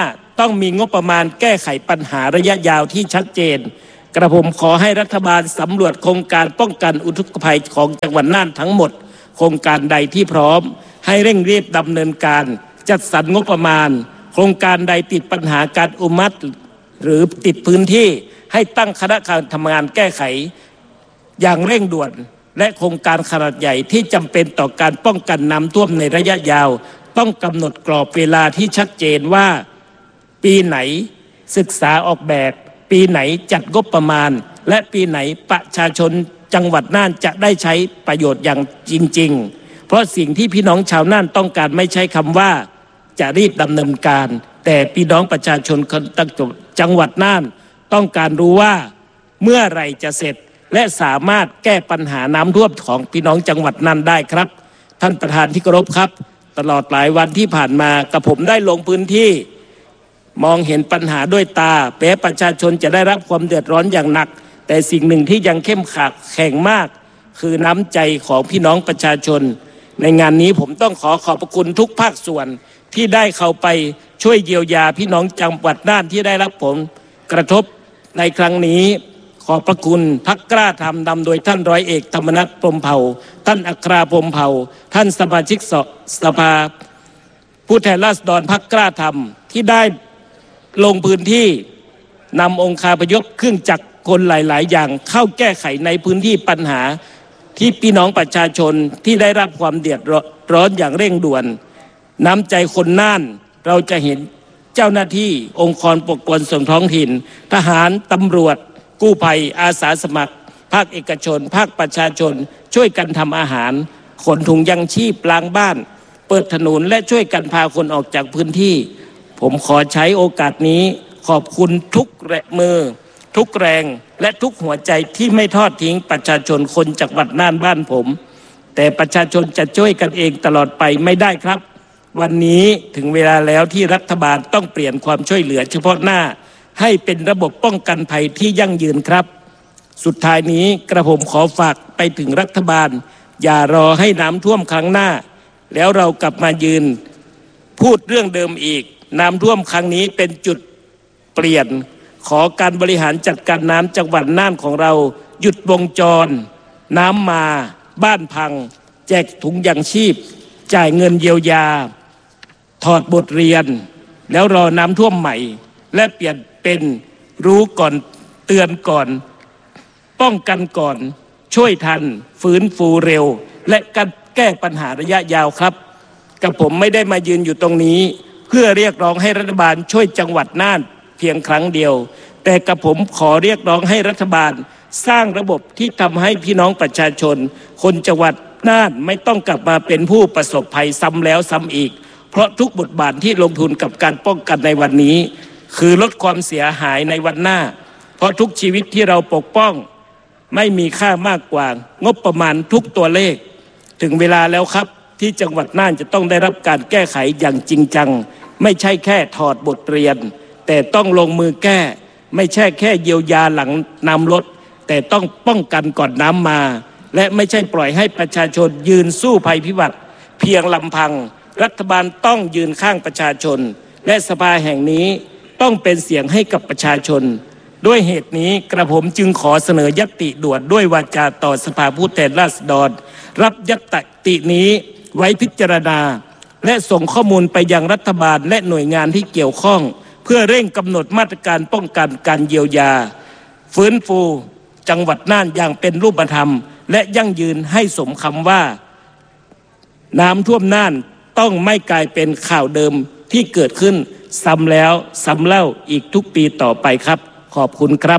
Speaker 4: ต้องมีงบประมาณแก้ไขปัญหาระยะยาวที่ชัดเจนกระผมขอให้รัฐบาลสำรวจโครงการป้องกันอุทกภัยของจังหวัดน่านทั้งหมดโครงการใดที่พร้อมให้เร่งรีบดำเนินการจัดสรรงบประมาณโครงการใดติดปัญหาการอนุมัติหรือติดพื้นที่ให้ตั้งคณะการทำงานแก้ไขอย่างเร่งด่วนและโครงการขนาดใหญ่ที่จำเป็นต่อการป้องกันน้ำท่วมในระยะยาวต้องกำหนดกรอบเวลาที่ชัดเจนว่าปีไหนศึกษาออกแบบปีไหนจัดงบประมาณและปีไหนประชาชนจังหวัดน่านจะได้ใช้ประโยชน์อย่างจริงๆเพราะสิ่งที่พี่น้องชาวน่านต้องการไม่ใช่คำว่าจะรีบดำเนินการแต่พี่น้องประชาชนคนจังหวัดน่านต้องการรู้ว่าเมื่อไหร่จะเสร็จและสามารถแก้ปัญหาน้ำท่วมของพี่น้องจังหวัดน่านได้ครับท่านประธานที่เคารพครับตลอดหลายวันที่ผ่านมากับผมได้ลงพื้นที่มองเห็นปัญหาด้วยตาแม้ประชาชนจะได้รับความเดือดร้อนอย่างหนักแต่สิ่งหนึ่งที่ยังเข้มขังแข็งมากคือน้ำใจของพี่น้องประชาชนในงานนี้ผมต้องขอขอบพระคุณทุกภาคส่วนที่ได้เข้าไปช่วยเยียวยาพี่น้องจังหวัดน่านที่ได้รับผลกระทบในครั้งนี้ขอบพระคุณพรรคกล้าธรรมนำโดยท่านร้อยเอกธรรมนัสพรหมเผ่าท่านอัคราพรหมเผ่าท่านสมาชิกสภาผู้แทนราษฎรพรรคกล้าธรรมที่ได้ลงพื้นที่นำองค์คาพยพเครื่องจักรกลหลายๆอย่างเข้าแก้ไขในพื้นที่ปัญหาที่พี่น้องประชาชนที่ได้รับความเดือดร้อนอย่างเร่งด่วนน้ำใจคนน่านเราจะเห็นเจ้าหน้าที่องค์กรปกครองส่วนท้องถิ่นทหารตำรวจกู้ภัยอาสาสมัครภาคเอกชนภาคประชาชนช่วยกันทำอาหารขนถุงยังชีพล้างบ้านเปิดถนนและช่วยกันพาคนออกจากพื้นที่ผมขอใช้โอกาสนี้ขอบคุณทุกแรงมือทุกแรงและทุกหัวใจที่ไม่ทอดทิ้งประชาชนคนจังหวัดน่านบ้านผมแต่ประชาชนจะช่วยกันเองตลอดไปไม่ได้ครับวันนี้ถึงเวลาแล้วที่รัฐบาลต้องเปลี่ยนความช่วยเหลือเฉพาะหน้าให้เป็นระบบป้องกันภัยที่ยั่งยืนครับสุดท้ายนี้กระผมขอฝากไปถึงรัฐบาลอย่ารอให้น้ำท่วมครั้งหน้าแล้วเรากลับมายืนพูดเรื่องเดิมอีกน้ำท่วมครั้งนี้เป็นจุดเปลี่ยนขอการบริหารจัดการน้ำจังหวัดน่านของเราหยุดวงจรน้ำมาบ้านพังแจกถุงยังชีพจ่ายเงินเยียวยาถอดบทเรียนแล้วรอน้ำท่วมใหม่และเปลี่ยนเป็นรู้ก่อนเตือนก่อนป้องกันก่อนช่วยทันฟื้นฟูเร็วและการแก้ปัญหาระยะยาวครับกับผมไม่ได้มายืนอยู่ตรงนี้เพื่อเรียกร้องให้รัฐบาลช่วยจังหวัดน่านเพียงครั้งเดียวแต่กับผมขอเรียกร้องให้รัฐบาลสร้างระบบที่ทำให้พี่น้องประชาชนคนจังหวัดน่านไม่ต้องกลับมาเป็นผู้ประสบภัยซ้ำแล้วซ้ำอีกเพราะทุกบทบาทที่ลงทุนกับการป้องกันในวันนี้คือลดความเสียหายในวันหน้าเพราะทุกชีวิตที่เราปกป้องไม่มีค่ามากกว่างบประมาณทุกตัวเลขถึงเวลาแล้วครับที่จังหวัดน่านจะต้องได้รับการแก้ไขอย่างจริงจังไม่ใช่แค่ถอดบทเรียนแต่ต้องลงมือแก้ไม่ใช่แค่เยียวยาหลังน้ำลดแต่ต้องป้องกันก่อนน้ำมาและไม่ใช่ปล่อยให้ประชาชนยืนสู้ภัยพิบัติเพียงลำพังรัฐบาลต้องยืนข้างประชาชนและสภาแห่งนี้ต้องเป็นเสียงให้กับประชาชนด้วยเหตุนี้กระผมจึงขอเสนอญัตติด่วนด้วยวาจาต่อสภาผู้แทนราษฎรรับญัตตินี้ไว้พิจารณาและส่งข้อมูลไปยังรัฐบาลและหน่วยงานที่เกี่ยวข้องเพื่อเร่งกำหนดมาตรการป้องกันการเยียวยาฟื้นฟูจังหวัดน่านอย่างเป็นรูปธรรมและยั่งยืนให้สมคำว่าน้ำท่วมน่านต้องไม่กลายเป็นข่าวเดิมที่เกิดขึ้นซ้ำแล้วซ้ำเล่าอีกทุกปีต่อไปครับขอบคุณครับ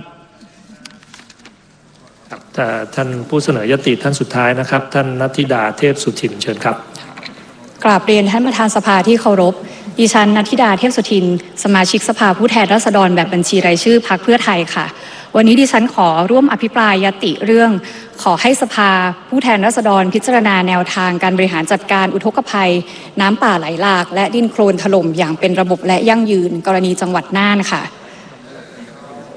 Speaker 2: แต่ท่านผู้เสนอยติท่านสุดท้ายนะครับท่านนัทธิดาเทพสุทินเชิญครับ
Speaker 5: กราบเรียนท่านประธานสภาที่เคารพดิฉันนัทธิดาเทพสุทินสมาชิกสภาผู้แทนราษฎรแบบบัญชีรายชื่อพรรคเพื่อไทยค่ะวันนี้ดิฉันขอร่วมอภิปรายยติเรื่องขอให้สภาผู้แทนราษฎรพิจารณาแนวทางการบริหารจัดการอุทกภัยน้ำป่าไหลหลากและดินโคลนถล่มอย่างเป็นระบบและยั่งยืนกรณีจังหวัดน่านค่ะ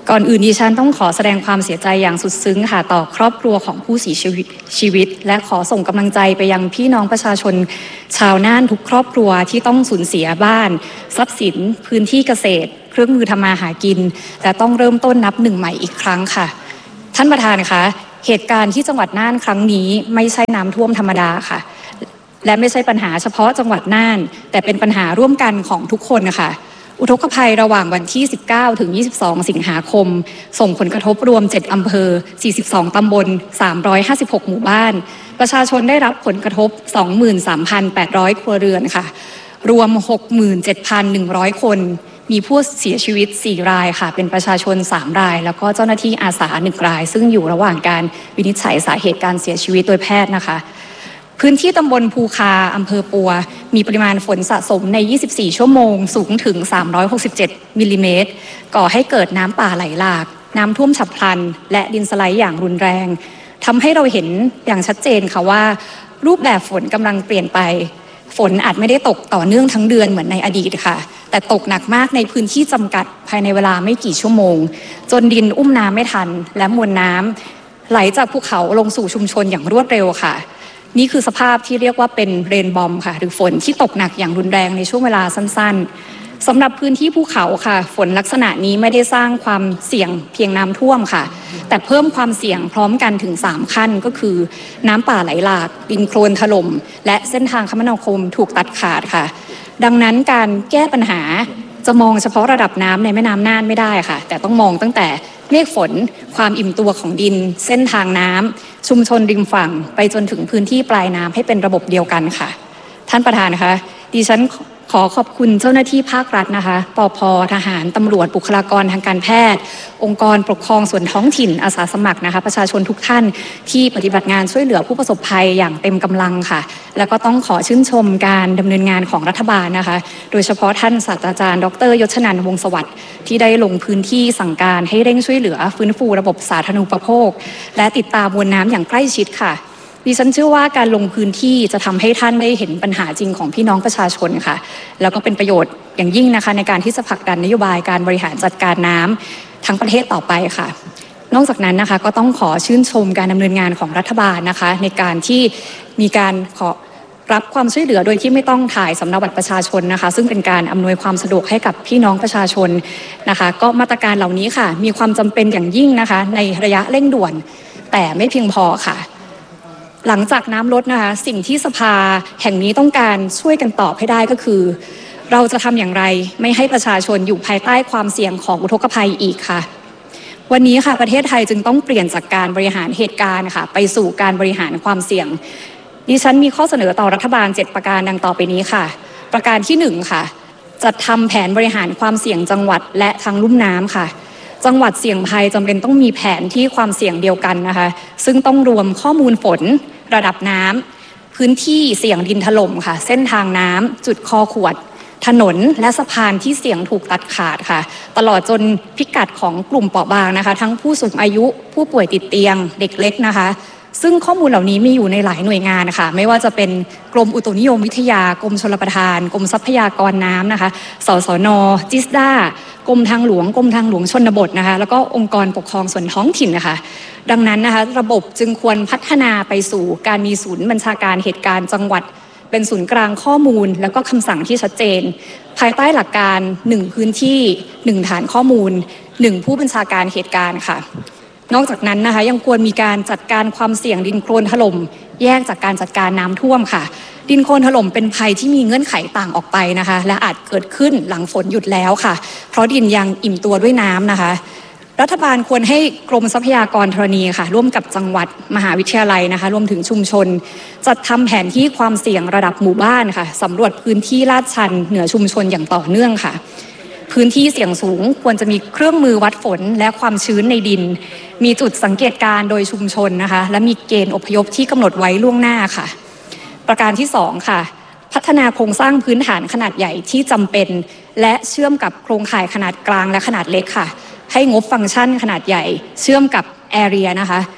Speaker 5: ก่อนอื่นดิฉันต้องขอแสดงความเสียใจอย่างสุดซึ้งค่ะต่อครอบครัวของผู้เสียชีวิตชีวิตและขอส่งกำลังใจไปยังพี่น้องประชาชนชาวน่านทุกครอบครัวที่ต้องสูญเสียบ้านทรัพย์สินพื้นที่เกษตรเครื่องมือทำมาหากินและต้องเริ่มต้นนับหนึ่งใหม่อีกครั้งค่ะท่านประธานคะเหตุการณ์ที่จังหวัดน่านครั้งนี้ไม่ใช่น้ำท่วมธรรมดาค่ะและไม่ใช่ปัญหาเฉพาะจังหวัดน่านแต่เป็นปัญหาร่วมกันของทุกคนนะคะอุทกภัยระหว่างวันที่สิบเก้าถึงยี่สิบสองสิงหาคมส่งผลกระทบรวมเจ็ดอำเภอสี่สิบสองตำบลสามร้อยห้าสิบหกหมู่บ้านประชาชนได้รับผลกระทบ สองหมื่นสามพันแปดร้อย ครัวเรือนค่ะรวม หกหมื่นเจ็ดพันหนึ่งร้อย คนมีผู้เสียชีวิตสี่รายค่ะเป็นประชาชนสามรายแล้วก็เจ้าหน้าที่อาสาหนึ่งรายซึ่งอยู่ระหว่างการวินิจฉัยสาเหตุการเสียชีวิตโดยแพทย์นะคะพื้นที่ตำบลภูคาอำเภอปัวมีปริมาณฝนสะสมในยี่สิบสี่ชั่วโมงสูงถึงสามร้อยหกสิบเจ็ดมิลลิเมตรก่อให้เกิดน้ำป่าไหลหลากน้ำท่วมฉับพลันและดินสไลด์อย่างรุนแรงทำให้เราเห็นอย่างชัดเจนค่ะว่ารูปแบบฝนกำลังเปลี่ยนไปฝนอาจไม่ได้ตกต่อเนื่องทั้งเดือนเหมือนในอดีตค่ะแต่ตกหนักมากในพื้นที่จำกัดภายในเวลาไม่กี่ชั่วโมงจนดินอุ้มน้ำไม่ทันและมวลน้ำไหลจากภูเขาลงสู่ชุมชนอย่างรวดเร็วค่ะนี่คือสภาพที่เรียกว่าเป็นเรนบอมค่ะหรือฝนที่ตกหนักอย่างรุนแรงในช่วงเวลาสั้นๆสำหรับพื้นที่ภูเขาค่ะฝนลักษณะนี้ไม่ได้สร้างความเสี่ยงเพียงน้ำท่วมค่ะแต่เพิ่มความเสี่ยงพร้อมกันถึงสามขั้นก็คือน้ำป่าไหลหลากดินโคลนถล่มและเส้นทางคมนาคมถูกตัดขาดค่ะดังนั้นการแก้ปัญหาจะมองเฉพาะระดับน้ำในแม่น้ำน่านไม่ได้ค่ะแต่ต้องมองตั้งแต่เมฆฝนความอิ่มตัวของดินเส้นทางน้ำชุมชนริมฝั่งไปจนถึงพื้นที่ปลายน้ำให้เป็นระบบเดียวกันค่ะท่านประธานนะคะดิฉันขอขอบคุณเจ้าหน้าที่ภาครัฐนะคะปภ.ทหารตำรวจบุคลากรทางการแพทย์องค์กรปกครองส่วนท้องถิ่นอาสาสมัครนะคะประชาชนทุกท่านที่ปฏิบัติงานช่วยเหลือผู้ประสบภัยอย่างเต็มกำลังค่ะแล้วก็ต้องขอชื่นชมการดำเนินงานของรัฐบาลนะคะโดยเฉพาะท่านศาสตราจารย์ดร.ยศนันท์วงศ์สวัสดิ์ที่ได้ลงพื้นที่สั่งการให้เร่งช่วยเหลือฟื้นฟูระบบสาธารณูปโภคและติดตามมวลน้ำอย่างใกล้ชิดค่ะดิฉันเชื่อว่าการลงพื้นที่จะทำให้ท่านได้เห็นปัญหาจริงของพี่น้องประชาชนค่ะแล้วก็เป็นประโยชน์อย่างยิ่งนะคะในการที่จะผลักดันนโยบายการบริหารจัดการน้ำทั้งประเทศต่อไปค่ะนอกจากนั้นนะคะก็ต้องขอชื่นชมการดำเนินงานของรัฐบาลนะคะในการที่มีการขอรับความช่วยเหลือโดยที่ไม่ต้องถ่ายสำเนาบัตรประชาชนนะคะซึ่งเป็นการอำนวยความสะดวกให้กับพี่น้องประชาชนนะคะก็มาตรการเหล่านี้ค่ะมีความจำเป็นอย่างยิ่งนะคะในระยะเร่งด่วนแต่ไม่เพียงพอค่ะหลังจากน้ำลดนะคะสิ่งที่สภาแห่งนี้ต้องการช่วยกันตอบให้ได้ก็คือเราจะทำอย่างไรไม่ให้ประชาชนอยู่ภายใต้ความเสี่ยงของอุทกภัยอีกค่ะวันนี้ค่ะประเทศไทยจึงต้องเปลี่ยนจากการบริหารเหตุการณ์ค่ะไปสู่การบริหารความเสี่ยงดิฉันมีข้อเสนอต่อรัฐบาลเจ็ดประการดังต่อไปนี้ค่ะประการที่หนึ่งค่ะจัดทำแผนบริหารความเสี่ยงจังหวัดและทางลุ่มน้ำค่ะจังหวัดเสี่ยงภัยจำเป็นต้องมีแผนที่ความเสี่ยงเดียวกันนะคะซึ่งต้องรวมข้อมูลฝนระดับน้ำพื้นที่เสี่ยงดินถล่มค่ะเส้นทางน้ำจุดคอขวดถนนและสะพานที่เสี่ยงถูกตัดขาดค่ะตลอดจนพิกัดของกลุ่มเปราะบางนะคะทั้งผู้สูงอายุผู้ป่วยติดเตียงเด็กเล็กนะคะซึ่งข้อมูลเหล่านี้มีอยู่ในหลายหน่วยงานนะคะไม่ว่าจะเป็นกรมอุตุนิยมวิทยากรมชลประทานกรมทรัพยากรน้ำนะคะสสน.จิสดากรมทางหลวงกรมทางหลวงชนบทนะคะแล้วก็องค์กรปกครองส่วนท้องถิ่นนะคะดังนั้นนะคะระบบจึงควรพัฒนาไปสู่การมีศูนย์บัญชาการเหตุการณ์จังหวัดเป็นศูนย์กลางข้อมูลแล้วก็คำสั่งที่ชัดเจนภายใต้หลักการหนึ่งพื้นที่หนึ่งฐานข้อมูลหนึ่งผู้บัญชาการเหตุการณ์ค่ะนอกจากนั้นนะคะยังควรมีการจัดการความเสี่ยงดินโคลนถล่มแยกจากการจัดการน้ำท่วมค่ะดินโคลนถล่มเป็นภัยที่มีเงื่อนไขต่างออกไปนะคะและอาจเกิดขึ้นหลังฝนหยุดแล้วค่ะเพราะดินยังอิ่มตัวด้วยน้ำนะคะรัฐบาลควรให้กรมทรัพยากรธรณีค่ะร่วมกับจังหวัดมหาวิทยาลัยนะคะรวมถึงชุมชนจัดทำแผนที่ความเสี่ยงระดับหมู่บ้านค่ะสำรวจพื้นที่ลาดชันเหนือชุมชนอย่างต่อเนื่องค่ะพื้นที่เสี่ยงสูงควรจะมีเครื่องมือวัดฝนและความชื้นในดินมีจุดสังเกตการณ์โดยชุมชนนะคะและมีเกณฑ์อพยพที่กำหนดไว้ล่วงหน้าค่ะประการที่สองค่ะพัฒนาโครงสร้างพื้นฐานขนาดใหญ่ที่จำเป็นและเชื่อมกับโครงข่ายขนาดกลางและขนาดเล็กค่ะให้งบฟังก์ชันขนาดใหญ่เชื่อมกับแอเรียนะคะ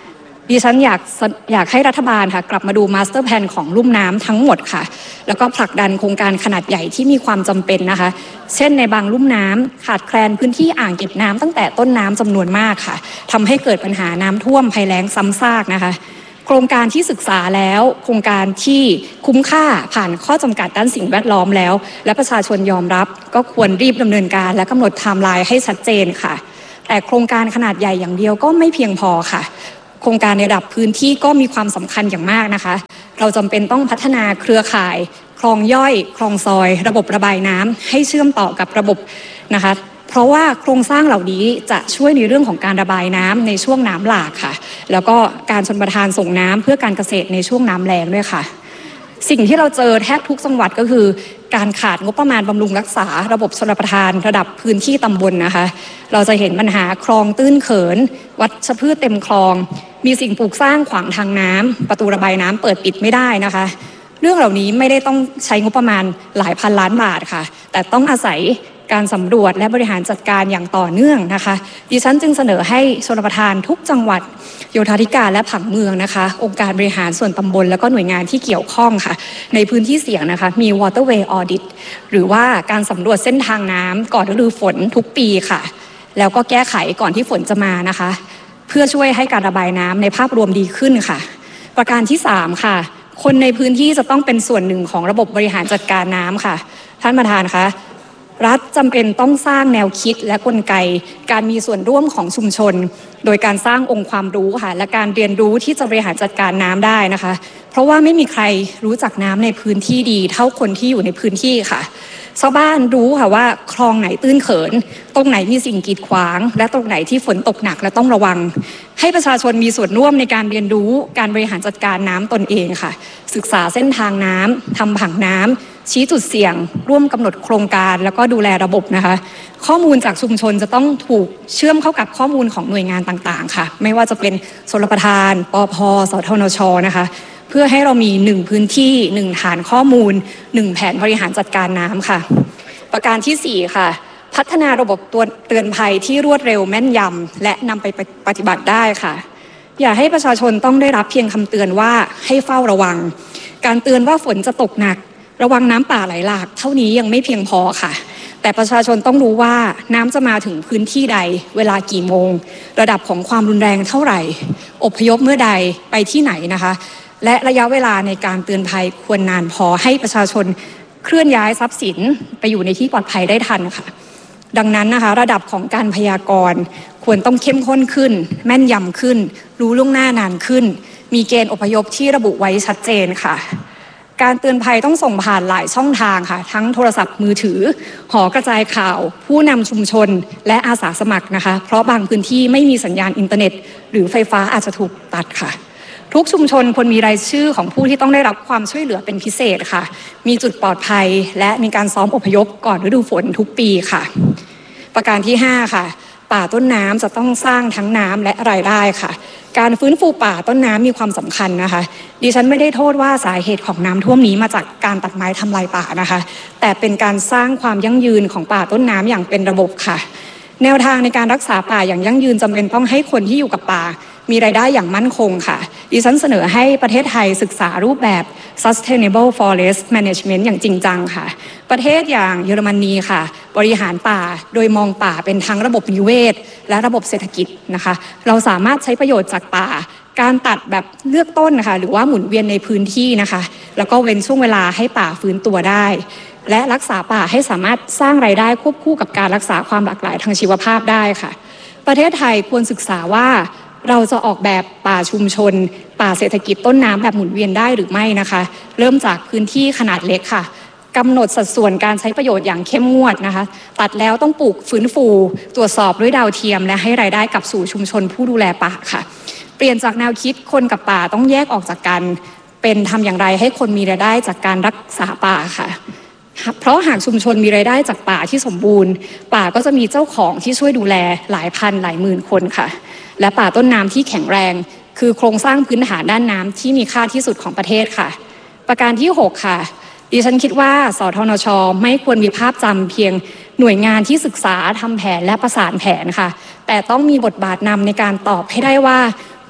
Speaker 5: ดิฉันอยากอยากให้รัฐบาลค่ะกลับมาดูมาสเตอร์แพลนของลุ่มน้ำทั้งหมดค่ะแล้วก็ผลักดันโครงการขนาดใหญ่ที่มีความจำเป็นนะคะเช่นในบางลุ่มน้ำขาดแคลนพื้นที่อ่างเก็บน้ำตั้งแต่ต้นน้ำจำนวนมากค่ะทำให้เกิดปัญหาน้ำท่วมภัยแล้งซ้ำซากนะคะโครงการที่ศึกษาแล้วโครงการที่คุ้มค่าผ่านข้อจำกัดด้านสิ่งแวดล้อมแล้วและประชาชนยอมรับก็ควรรีบดำเนินการและกำหนดไทม์ไลน์ให้ชัดเจนค่ะแต่โครงการขนาดใหญ่อย่างเดียวก็ไม่เพียงพอค่ะโครงการในระดับพื้นที่ก็มีความสำคัญอย่างมากนะคะเราจำเป็นต้องพัฒนาเครือข่ายคลองย่อยคลองซอยระบบระบายน้ำให้เชื่อมต่อกับระบบนะคะเพราะว่าโครงสร้างเหล่านี้จะช่วยในเรื่องของการระบายน้ำในช่วงน้ำหลากค่ะแล้วก็การชลประทานส่งน้ำเพื่อการเกษตรในช่วงน้ำแล้งด้วยค่ะสิ่งที่เราเจอแทบทุกจังหวัดก็คือการขาดงบประมาณบำรุงรักษาระบบชลประทานระดับพื้นที่ตำบลนะคะเราจะเห็นปัญหาคลองตื้นเขินวัชพืชเต็มคลองมีสิ่งปลูกสร้างขวางทางน้ำประตูระบายน้ำเปิดปิดไม่ได้นะคะเรื่องเหล่านี้ไม่ได้ต้องใช้งบประมาณหลายพันล้านบาทค่ะแต่ต้องอาศัยการสำรวจและบริหารจัดการอย่างต่อเนื่องนะคะดิฉันจึงเสนอให้ชลประทานทุกจังหวัดโยธาธิการและผังเมืองนะคะองค์การบริหารส่วนตำบลและก็หน่วยงานที่เกี่ยวข้องค่ะในพื้นที่เสี่ยงนะคะมี waterway audit หรือว่าการสำรวจเส้นทางน้ำก่อนฤดูฝนทุกปีค่ะแล้วก็แก้ไขก่อนที่ฝนจะมานะคะเพื่อช่วยให้การระบายน้ำในภาพรวมดีขึ้นค่ะประการที่สามค่ะคนในพื้นที่จะต้องเป็นส่วนหนึ่งของระบบบริหารจัดการน้ำค่ะท่านประธานคะรัฐจำเป็นต้องสร้างแนวคิดและกลไกการมีส่วนร่วมของชุมชนโดยการสร้างองค์ความรู้ค่ะและการเรียนรู้ที่จะบริหารจัดการน้ำได้นะคะเพราะว่าไม่มีใครรู้จักน้ำในพื้นที่ดีเท่าคนที่อยู่ในพื้นที่ค่ะชาวบ้านรู้ค่ะว่าคลองไหนตื้นเขินตรงไหนมีสิ่งกีดขวางและตรงไหนที่ฝนตกหนักและต้องระวังให้ประชาชนมีส่วนร่วมในการเรียนรู้การบริหารจัดการน้ำตนเองค่ะศึกษาเส้นทางน้ำทำผังน้ำชี้จุดเสี่ยงร่วมกำหนดโครงการแล้วก็ดูแลระบบนะคะข้อมูลจากชุมชนจะต้องถูกเชื่อมเข้ากับข้อมูลของหน่วยงานต่างๆค่ะไม่ว่าจะเป็นชลประทานปภ.สทนช.นะคะเพื่อให้เรามีหนึ่งพื้นที่หนึ่งฐานข้อมูลหนึ่งแผนบริหารจัดการน้ำค่ะประการที่สี่ค่ะพัฒนาระบบตัวเตือนภัยที่รวดเร็วแม่นยำและนำไปปฏิบัติได้ค่ะอย่าให้ประชาชนต้องได้รับเพียงคำเตือนว่าให้เฝ้าระวังการเตือนว่าฝนจะตกหนักระวังน้ำป่าไหลหลากเท่านี้ยังไม่เพียงพอค่ะแต่ประชาชนต้องรู้ว่าน้ำจะมาถึงพื้นที่ใดเวลากี่โมงระดับของความรุนแรงเท่าไหร่อพยพเมื่อใดไปที่ไหนนะคะและระยะเวลาในการเตือนภัยควรนานพอให้ประชาชนเคลื่อนย้ายทรัพย์สินไปอยู่ในที่ปลอดภัยได้ทันค่ะดังนั้นนะคะระดับของการพยากรณ์ควรต้องเข้มข้นขึ้นแม่นยำขึ้นรู้ล่วงหน้านานขึ้นมีเกณฑ์อพยพที่ระบุไว้ชัดเจนค่ะการเตือนภัยต้องส่งผ่านหลายช่องทางค่ะทั้งโทรศัพท์มือถือหอกระจายข่าวผู้นำชุมชนและอาสาสมัครนะคะเพราะบางพื้นที่ไม่มีสัญญาณอินเทอร์เน็ตหรือไฟฟ้าอาจจะถูกตัดค่ะทุกชุมชนควรมีรายชื่อของผู้ที่ต้องได้รับความช่วยเหลือเป็นพิเศษค่ะมีจุดปลอดภัยและมีการซ้อมอพยพก่อนฤดูฝนทุกปีค่ะประการที่ห้าค่ะป่าต้นน้ำจะต้องสร้างทั้งน้ำและรายได้ค่ะการฟื้นฟูป่าต้นน้ำมีความสำคัญนะคะดิฉันไม่ได้โทษว่าสาเหตุของน้ำท่วมนี้มาจากการตัดไม้ทำลายป่านะคะแต่เป็นการสร้างความยั่งยืนของป่าต้นน้ำอย่างเป็นระบบค่ะแนวทางในการรักษาป่าอย่างยั่งยืนจำเป็นต้องให้คนที่อยู่กับป่ามีรายได้อย่างมั่นคงค่ะดิฉันเสนอให้ประเทศไทยศึกษารูปแบบ sustainable forest management อย่างจริงจังค่ะประเทศอย่างเยอรมนีค่ะบริหารป่าโดยมองป่าเป็นทั้งระบบนิเวศและระบบเศรษฐกิจนะคะเราสามารถใช้ประโยชน์จากป่าการตัดแบบเลือกต้นนะคะหรือว่าหมุนเวียนในพื้นที่นะคะแล้วก็เว้นช่วงเวลาให้ป่าฟื้นตัวได้และรักษาป่าให้สามารถสร้างรายได้ควบคู่กับการรักษาความหลากหลายทางชีวภาพได้ค่ะประเทศไทยควรศึกษาว่าเราจะออกแบบป่าชุมชนป่าเศรษฐกิจต้นน้ำแบบหมุนเวียนได้หรือไม่นะคะเริ่มจากพื้นที่ขนาดเล็กค่ะกำหนดสัดส่วนการใช้ประโยชน์อย่างเข้มงวดนะคะตัดแล้วต้องปลูกฟื้นฟูตรวจสอบด้วยดาวเทียมและให้รายได้กับสู่ชุมชนผู้ดูแลป่าค่ะเปลี่ยนจากแนวคิดคนกับป่าต้องแยกออกจากกันเป็นทำอย่างไรให้คนมีรายได้จากการรักษาป่าค่ะเพราะหากชุมชนมีรายได้จากป่าที่สมบูรณ์ป่าก็จะมีเจ้าของที่ช่วยดูแลหลายพันหลายหมื่นคนค่ะและป่าต้นน้ำที่แข็งแรงคือโครงสร้างพื้นฐานด้านน้ำที่มีค่าที่สุดของประเทศค่ะประการที่หกค่ะดิฉันคิดว่าสทนช.ไม่ควรมีภาพจำเพียงหน่วยงานที่ศึกษาทำแผนและประสานแผนค่ะแต่ต้องมีบทบาทนำในการตอบให้ได้ว่าโค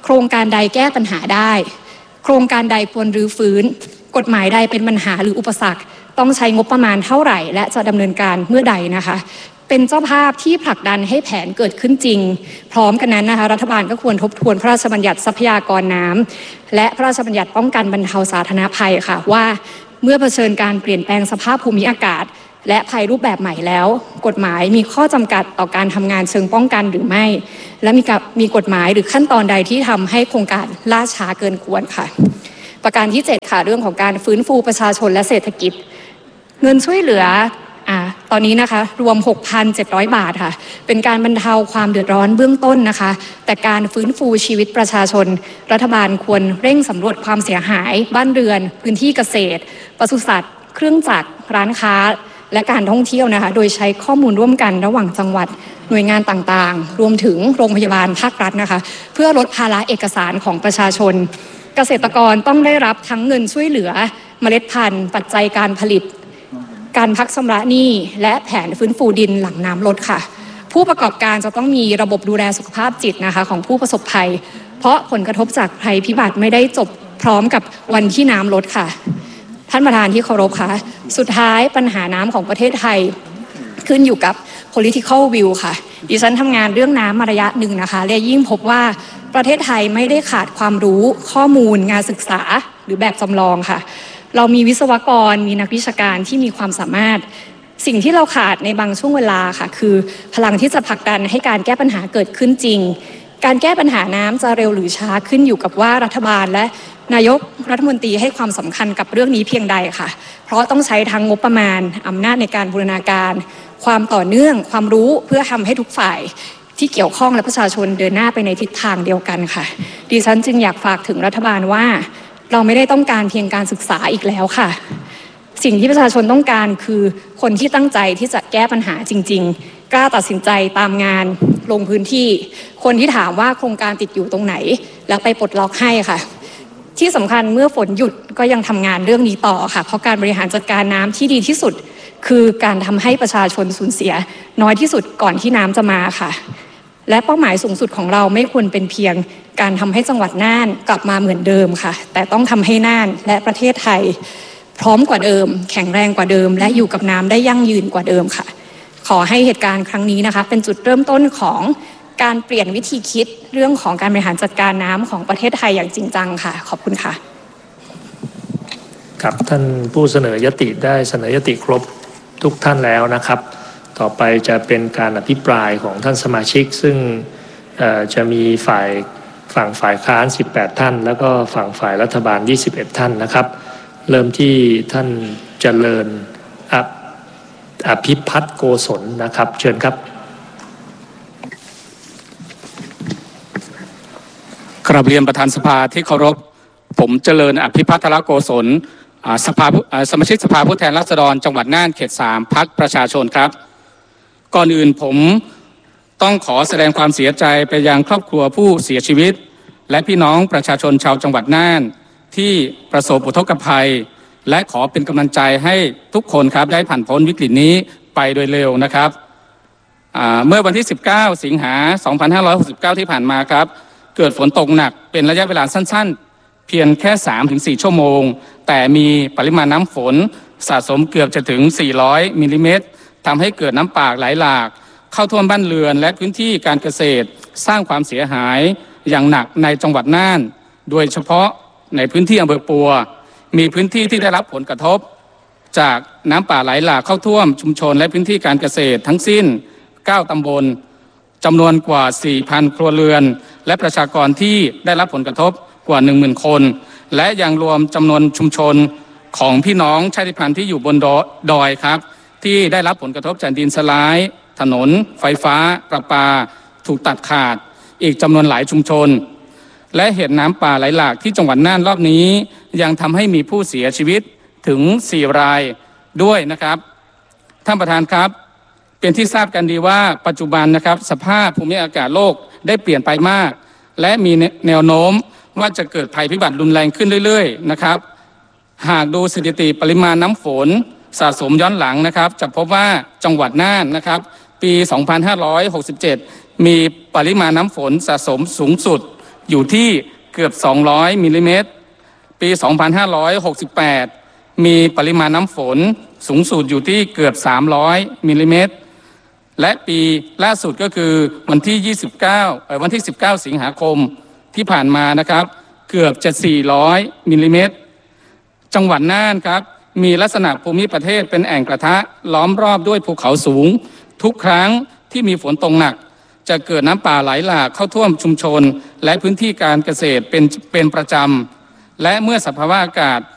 Speaker 5: รงการใดแก้ปัญหาได้โครงการใดควรรื้อฟื้นกฎหมายใดเป็นปัญหาหรืออุปสรรคต้องใช้งบประมาณเท่าไหร่และจะดำเนินการเมื่อใดนะคะเป็นเจ้าภาพที่ผลักดันให้แผนเกิดขึ้นจริงพร้อมกันนั้นนะคะรัฐบาลก็ควรทบทวนพระราชบัญญัติทรัพยากรน้ำและพระราชบัญญัติป้องกันบรรเทาสาธารณภัยค่ะว่าเมื่อเผชิญการเปลี่ยนแปลงสภาพภูมิอากาศและภัยรูปแบบใหม่แล้วกฎหมายมีข้อจำกัดต่อการทำงานเชิงป้องกันหรือไม่และมีกับมีกฎหมายหรือขั้นตอนใดที่ทำให้โครงการล่าช้าเกินควรค่ะประการที่เจ็ดค่ะเรื่องของการฟื้นฟูประชาชนและเศรษฐกิจเงินช่วยเหลืออ่าตอนนี้นะคะรวม หกพันเจ็ดร้อย บาทค่ะเป็นการบรรเทาความเดือดร้อนเบื้องต้นนะคะแต่การฟื้นฟูชีวิตประชาชนรัฐบาลควรเร่งสำรวจความเสียหายบ้านเรือนพื้นที่เกษตรปศุสัตว์เครื่องจักรร้านค้าและการท่องเที่ยวนะคะโดยใช้ข้อมูลร่วมกันระหว่างจังหวัดหน่วยงานต่างๆรวมถึงโรงพยาบาลภาครัฐนะคะเพื่อลดภาระเอกสารของประชาชนเกษตรกรต้องได้รับทั้งเงินช่วยเหลือเมล็ดพันธุ์ปัจจัยการผลิตการพักชำระหนี้และแผนฟื้นฟูดินหลังน้ำลดค่ะผู้ประกอบการจะต้องมีระบบดูแลสุขภาพจิตนะคะของผู้ประสบภัยเพราะผลกระทบจากภัยพิบัติไม่ได้จบพร้อมกับวันที่น้ำลดค่ะท่านประธานที่เคารพค่ะสุดท้ายปัญหาน้ำของประเทศไทยขึ้นอยู่กับ political will ค่ะดิฉันทำงานเรื่องน้ำมาระยะหนึ่งนะคะและยิ่งพบว่าประเทศไทยไม่ได้ขาดความรู้ข้อมูลงานศึกษาหรือแบบจำลองค่ะเรามีวิศวกรมีนักวิชาการที่มีความสามารถสิ่งที่เราขาดในบางช่วงเวลาค่ะคือพลังที่จะผลักดันให้การแก้ปัญหาเกิดขึ้นจริงการแก้ปัญหาน้ำจะเร็วหรือช้าขึ้นอยู่กับว่ารัฐบาลและนายกรัฐมนตรีให้ความสำคัญกับเรื่องนี้เพียงใดค่ะเพราะต้องใช้ทั้งงบประมาณอำนาจในการบูรณาการความต่อเนื่องความรู้เพื่อทำให้ทุกฝ่ายที่เกี่ยวข้องและประชาชนเดินหน้าไปในทิศทางเดียวกันค่ะดิฉันจึงอยากฝากถึงรัฐบาลว่าเราไม่ได้ต้องการเพียงการศึกษาอีกแล้วค่ะสิ่งที่ประชาชนต้องการคือคนที่ตั้งใจที่จะแก้ปัญหาจริงๆกล้าตัดสินใจตามงานลงพื้นที่คนที่ถามว่าโครงการติดอยู่ตรงไหนแล้วไปปลดล็อกให้ค่ะที่สำคัญเมื่อฝนหยุดก็ยังทำงานเรื่องนี้ต่อค่ะเพราะการบริหารจัดการน้ำที่ดีที่สุดคือการทำให้ประชาชนสูญเสียน้อยที่สุดก่อนที่น้ำจะมาค่ะและเป้าหมายสูงสุดของเราไม่ควรเป็นเพียงการทำให้จังหวัดน่านกลับมาเหมือนเดิมค่ะแต่ต้องทำให้น่านและประเทศไทยพร้อมกว่าเดิมแข็งแรงกว่าเดิมและอยู่กับน้ำได้ยั่งยืนกว่าเดิมค่ะขอให้เหตุการณ์ครั้งนี้นะคะเป็นจุดเริ่มต้นของการเปลี่ยนวิธีคิดเรื่องของการบริหารจัดการน้ำของประเทศไทยอย่างจริงจังค่ะขอบคุณค่ะ
Speaker 2: ครับท่านผู้เสนอยติได้เสนอยติครบทุกท่านแล้วนะครับต่อไปจะเป็นการอภิปรายของท่านสมาชิกซึ่งจะมีฝ่ายฝั่งฝ่ายค้านสิบแปดท่านแล้วก็ฝั่งฝ่ายรัฐบาลยี่สิบเอ็ดท่านนะครับเริ่มที่ท่านเจริญออภิพัฒน์โกศลนะครับเชิญครับ
Speaker 6: กราบเรียนประธานสภาที่เคารพผมเจริญอภิพัฒน์โกศลสภาสมาชิกสภาผู้แทนราษฎรจังหวัดน่านเขตสามพรรคประชาชนครับก่อนอื่นผมต้องขอแสดงความเสียใจไปยังครอบครัวผู้เสียชีวิตและพี่น้องประชาชนชาวจังหวัดน่านที่ประสบอุทกภัยและขอเป็นกำลังใจให้ทุกคนครับได้ผ่านพ้นวิกฤตนี้ไปโดยเร็วนะครับเมื่อวันที่สิบเก้าสิงหาคมสองพันห้าร้อยหกสิบเก้าที่ผ่านมาครับเกิดฝนตกหนักเป็นระยะเวลาสั้นๆเพียงแค่ สามถึงสี่ ชั่วโมงแต่มีปริมาณน้ำฝนสะสมเกือบจะถึงสี่ร้อยมิลลิเมตรทำให้เกิดน้ำป่าไหลหลากเข้าท่วมบ้านเรือนและพื้นที่การเกษตรสร้างความเสียหายอย่างหนักในจังหวัดน่านโดยเฉพาะในพื้นที่อำเภอปัวมีพื้นที่ที่ได้รับผลกระทบจากน้ำป่าไหลหลากเข้าท่วมชุมชนและพื้นที่การเกษตรทั้งสิ้นเก้าตำบลจำนวนกว่า สี่พัน ครัวเรือนและประชากรที่ได้รับผลกระทบกว่า หนึ่งหมื่น คนและยังรวมจำนวนชุมชนของพี่น้องชาติพันธุ์ที่อยู่บนดอยครับที่ได้รับผลกระทบจากดินสไลด์ถนนไฟฟ้าประปาถูกตัดขาดอีกจำนวนหลายชุมชนและเหตุน้ำป่าไหลหลากที่จังหวัดน่านรอบนี้ยังทำให้มีผู้เสียชีวิตถึงสี่รายด้วยนะครับท่านประธานครับเป็นที่ทราบกันดีว่าปัจจุบันนะครับสภาพภูมิอากาศโลกได้เปลี่ยนไปมากและมีแนวโน้มว่าจะเกิดภัยพิบัติรุนแรงขึ้นเรื่อยๆนะครับหากดูสถิติปริมาณน้ำฝนสะสมย้อนหลังนะครับจะพบว่าจังหวัดน่านนะครับปี สองพันห้าร้อยหกสิบเจ็ด มีปริมาณน้ำฝนสะสมสูงสุดอยู่ที่เกือบสองร้อยมิลลิเมตรปี สองพันห้าร้อยหกสิบแปด มีปริมาณน้ำฝนสูงสุดอยู่ที่เกือบสามร้อยมิลลิเมตรและปีล่าสุดก็คือวันที่ยี่สิบเก้าเอ่อวันที่สิบเก้าสิงหาคมที่ผ่านมานะครับเกือบจะสี่ร้อยมิลลิเมตรจังหวัดน่านครับมีลักษณะภูมิประเทศเป็นแอ่งกระทะล้อมรอบด้วยภูเขาสูงทุกครั้งที่มีฝนตกหนักจะเกิดน้ำป่าไหลหลากเข้าท่วมชุมชนและพื้นที่การเกษตรเป็นเป็นประจำและเมื่อสภาวะอากาศ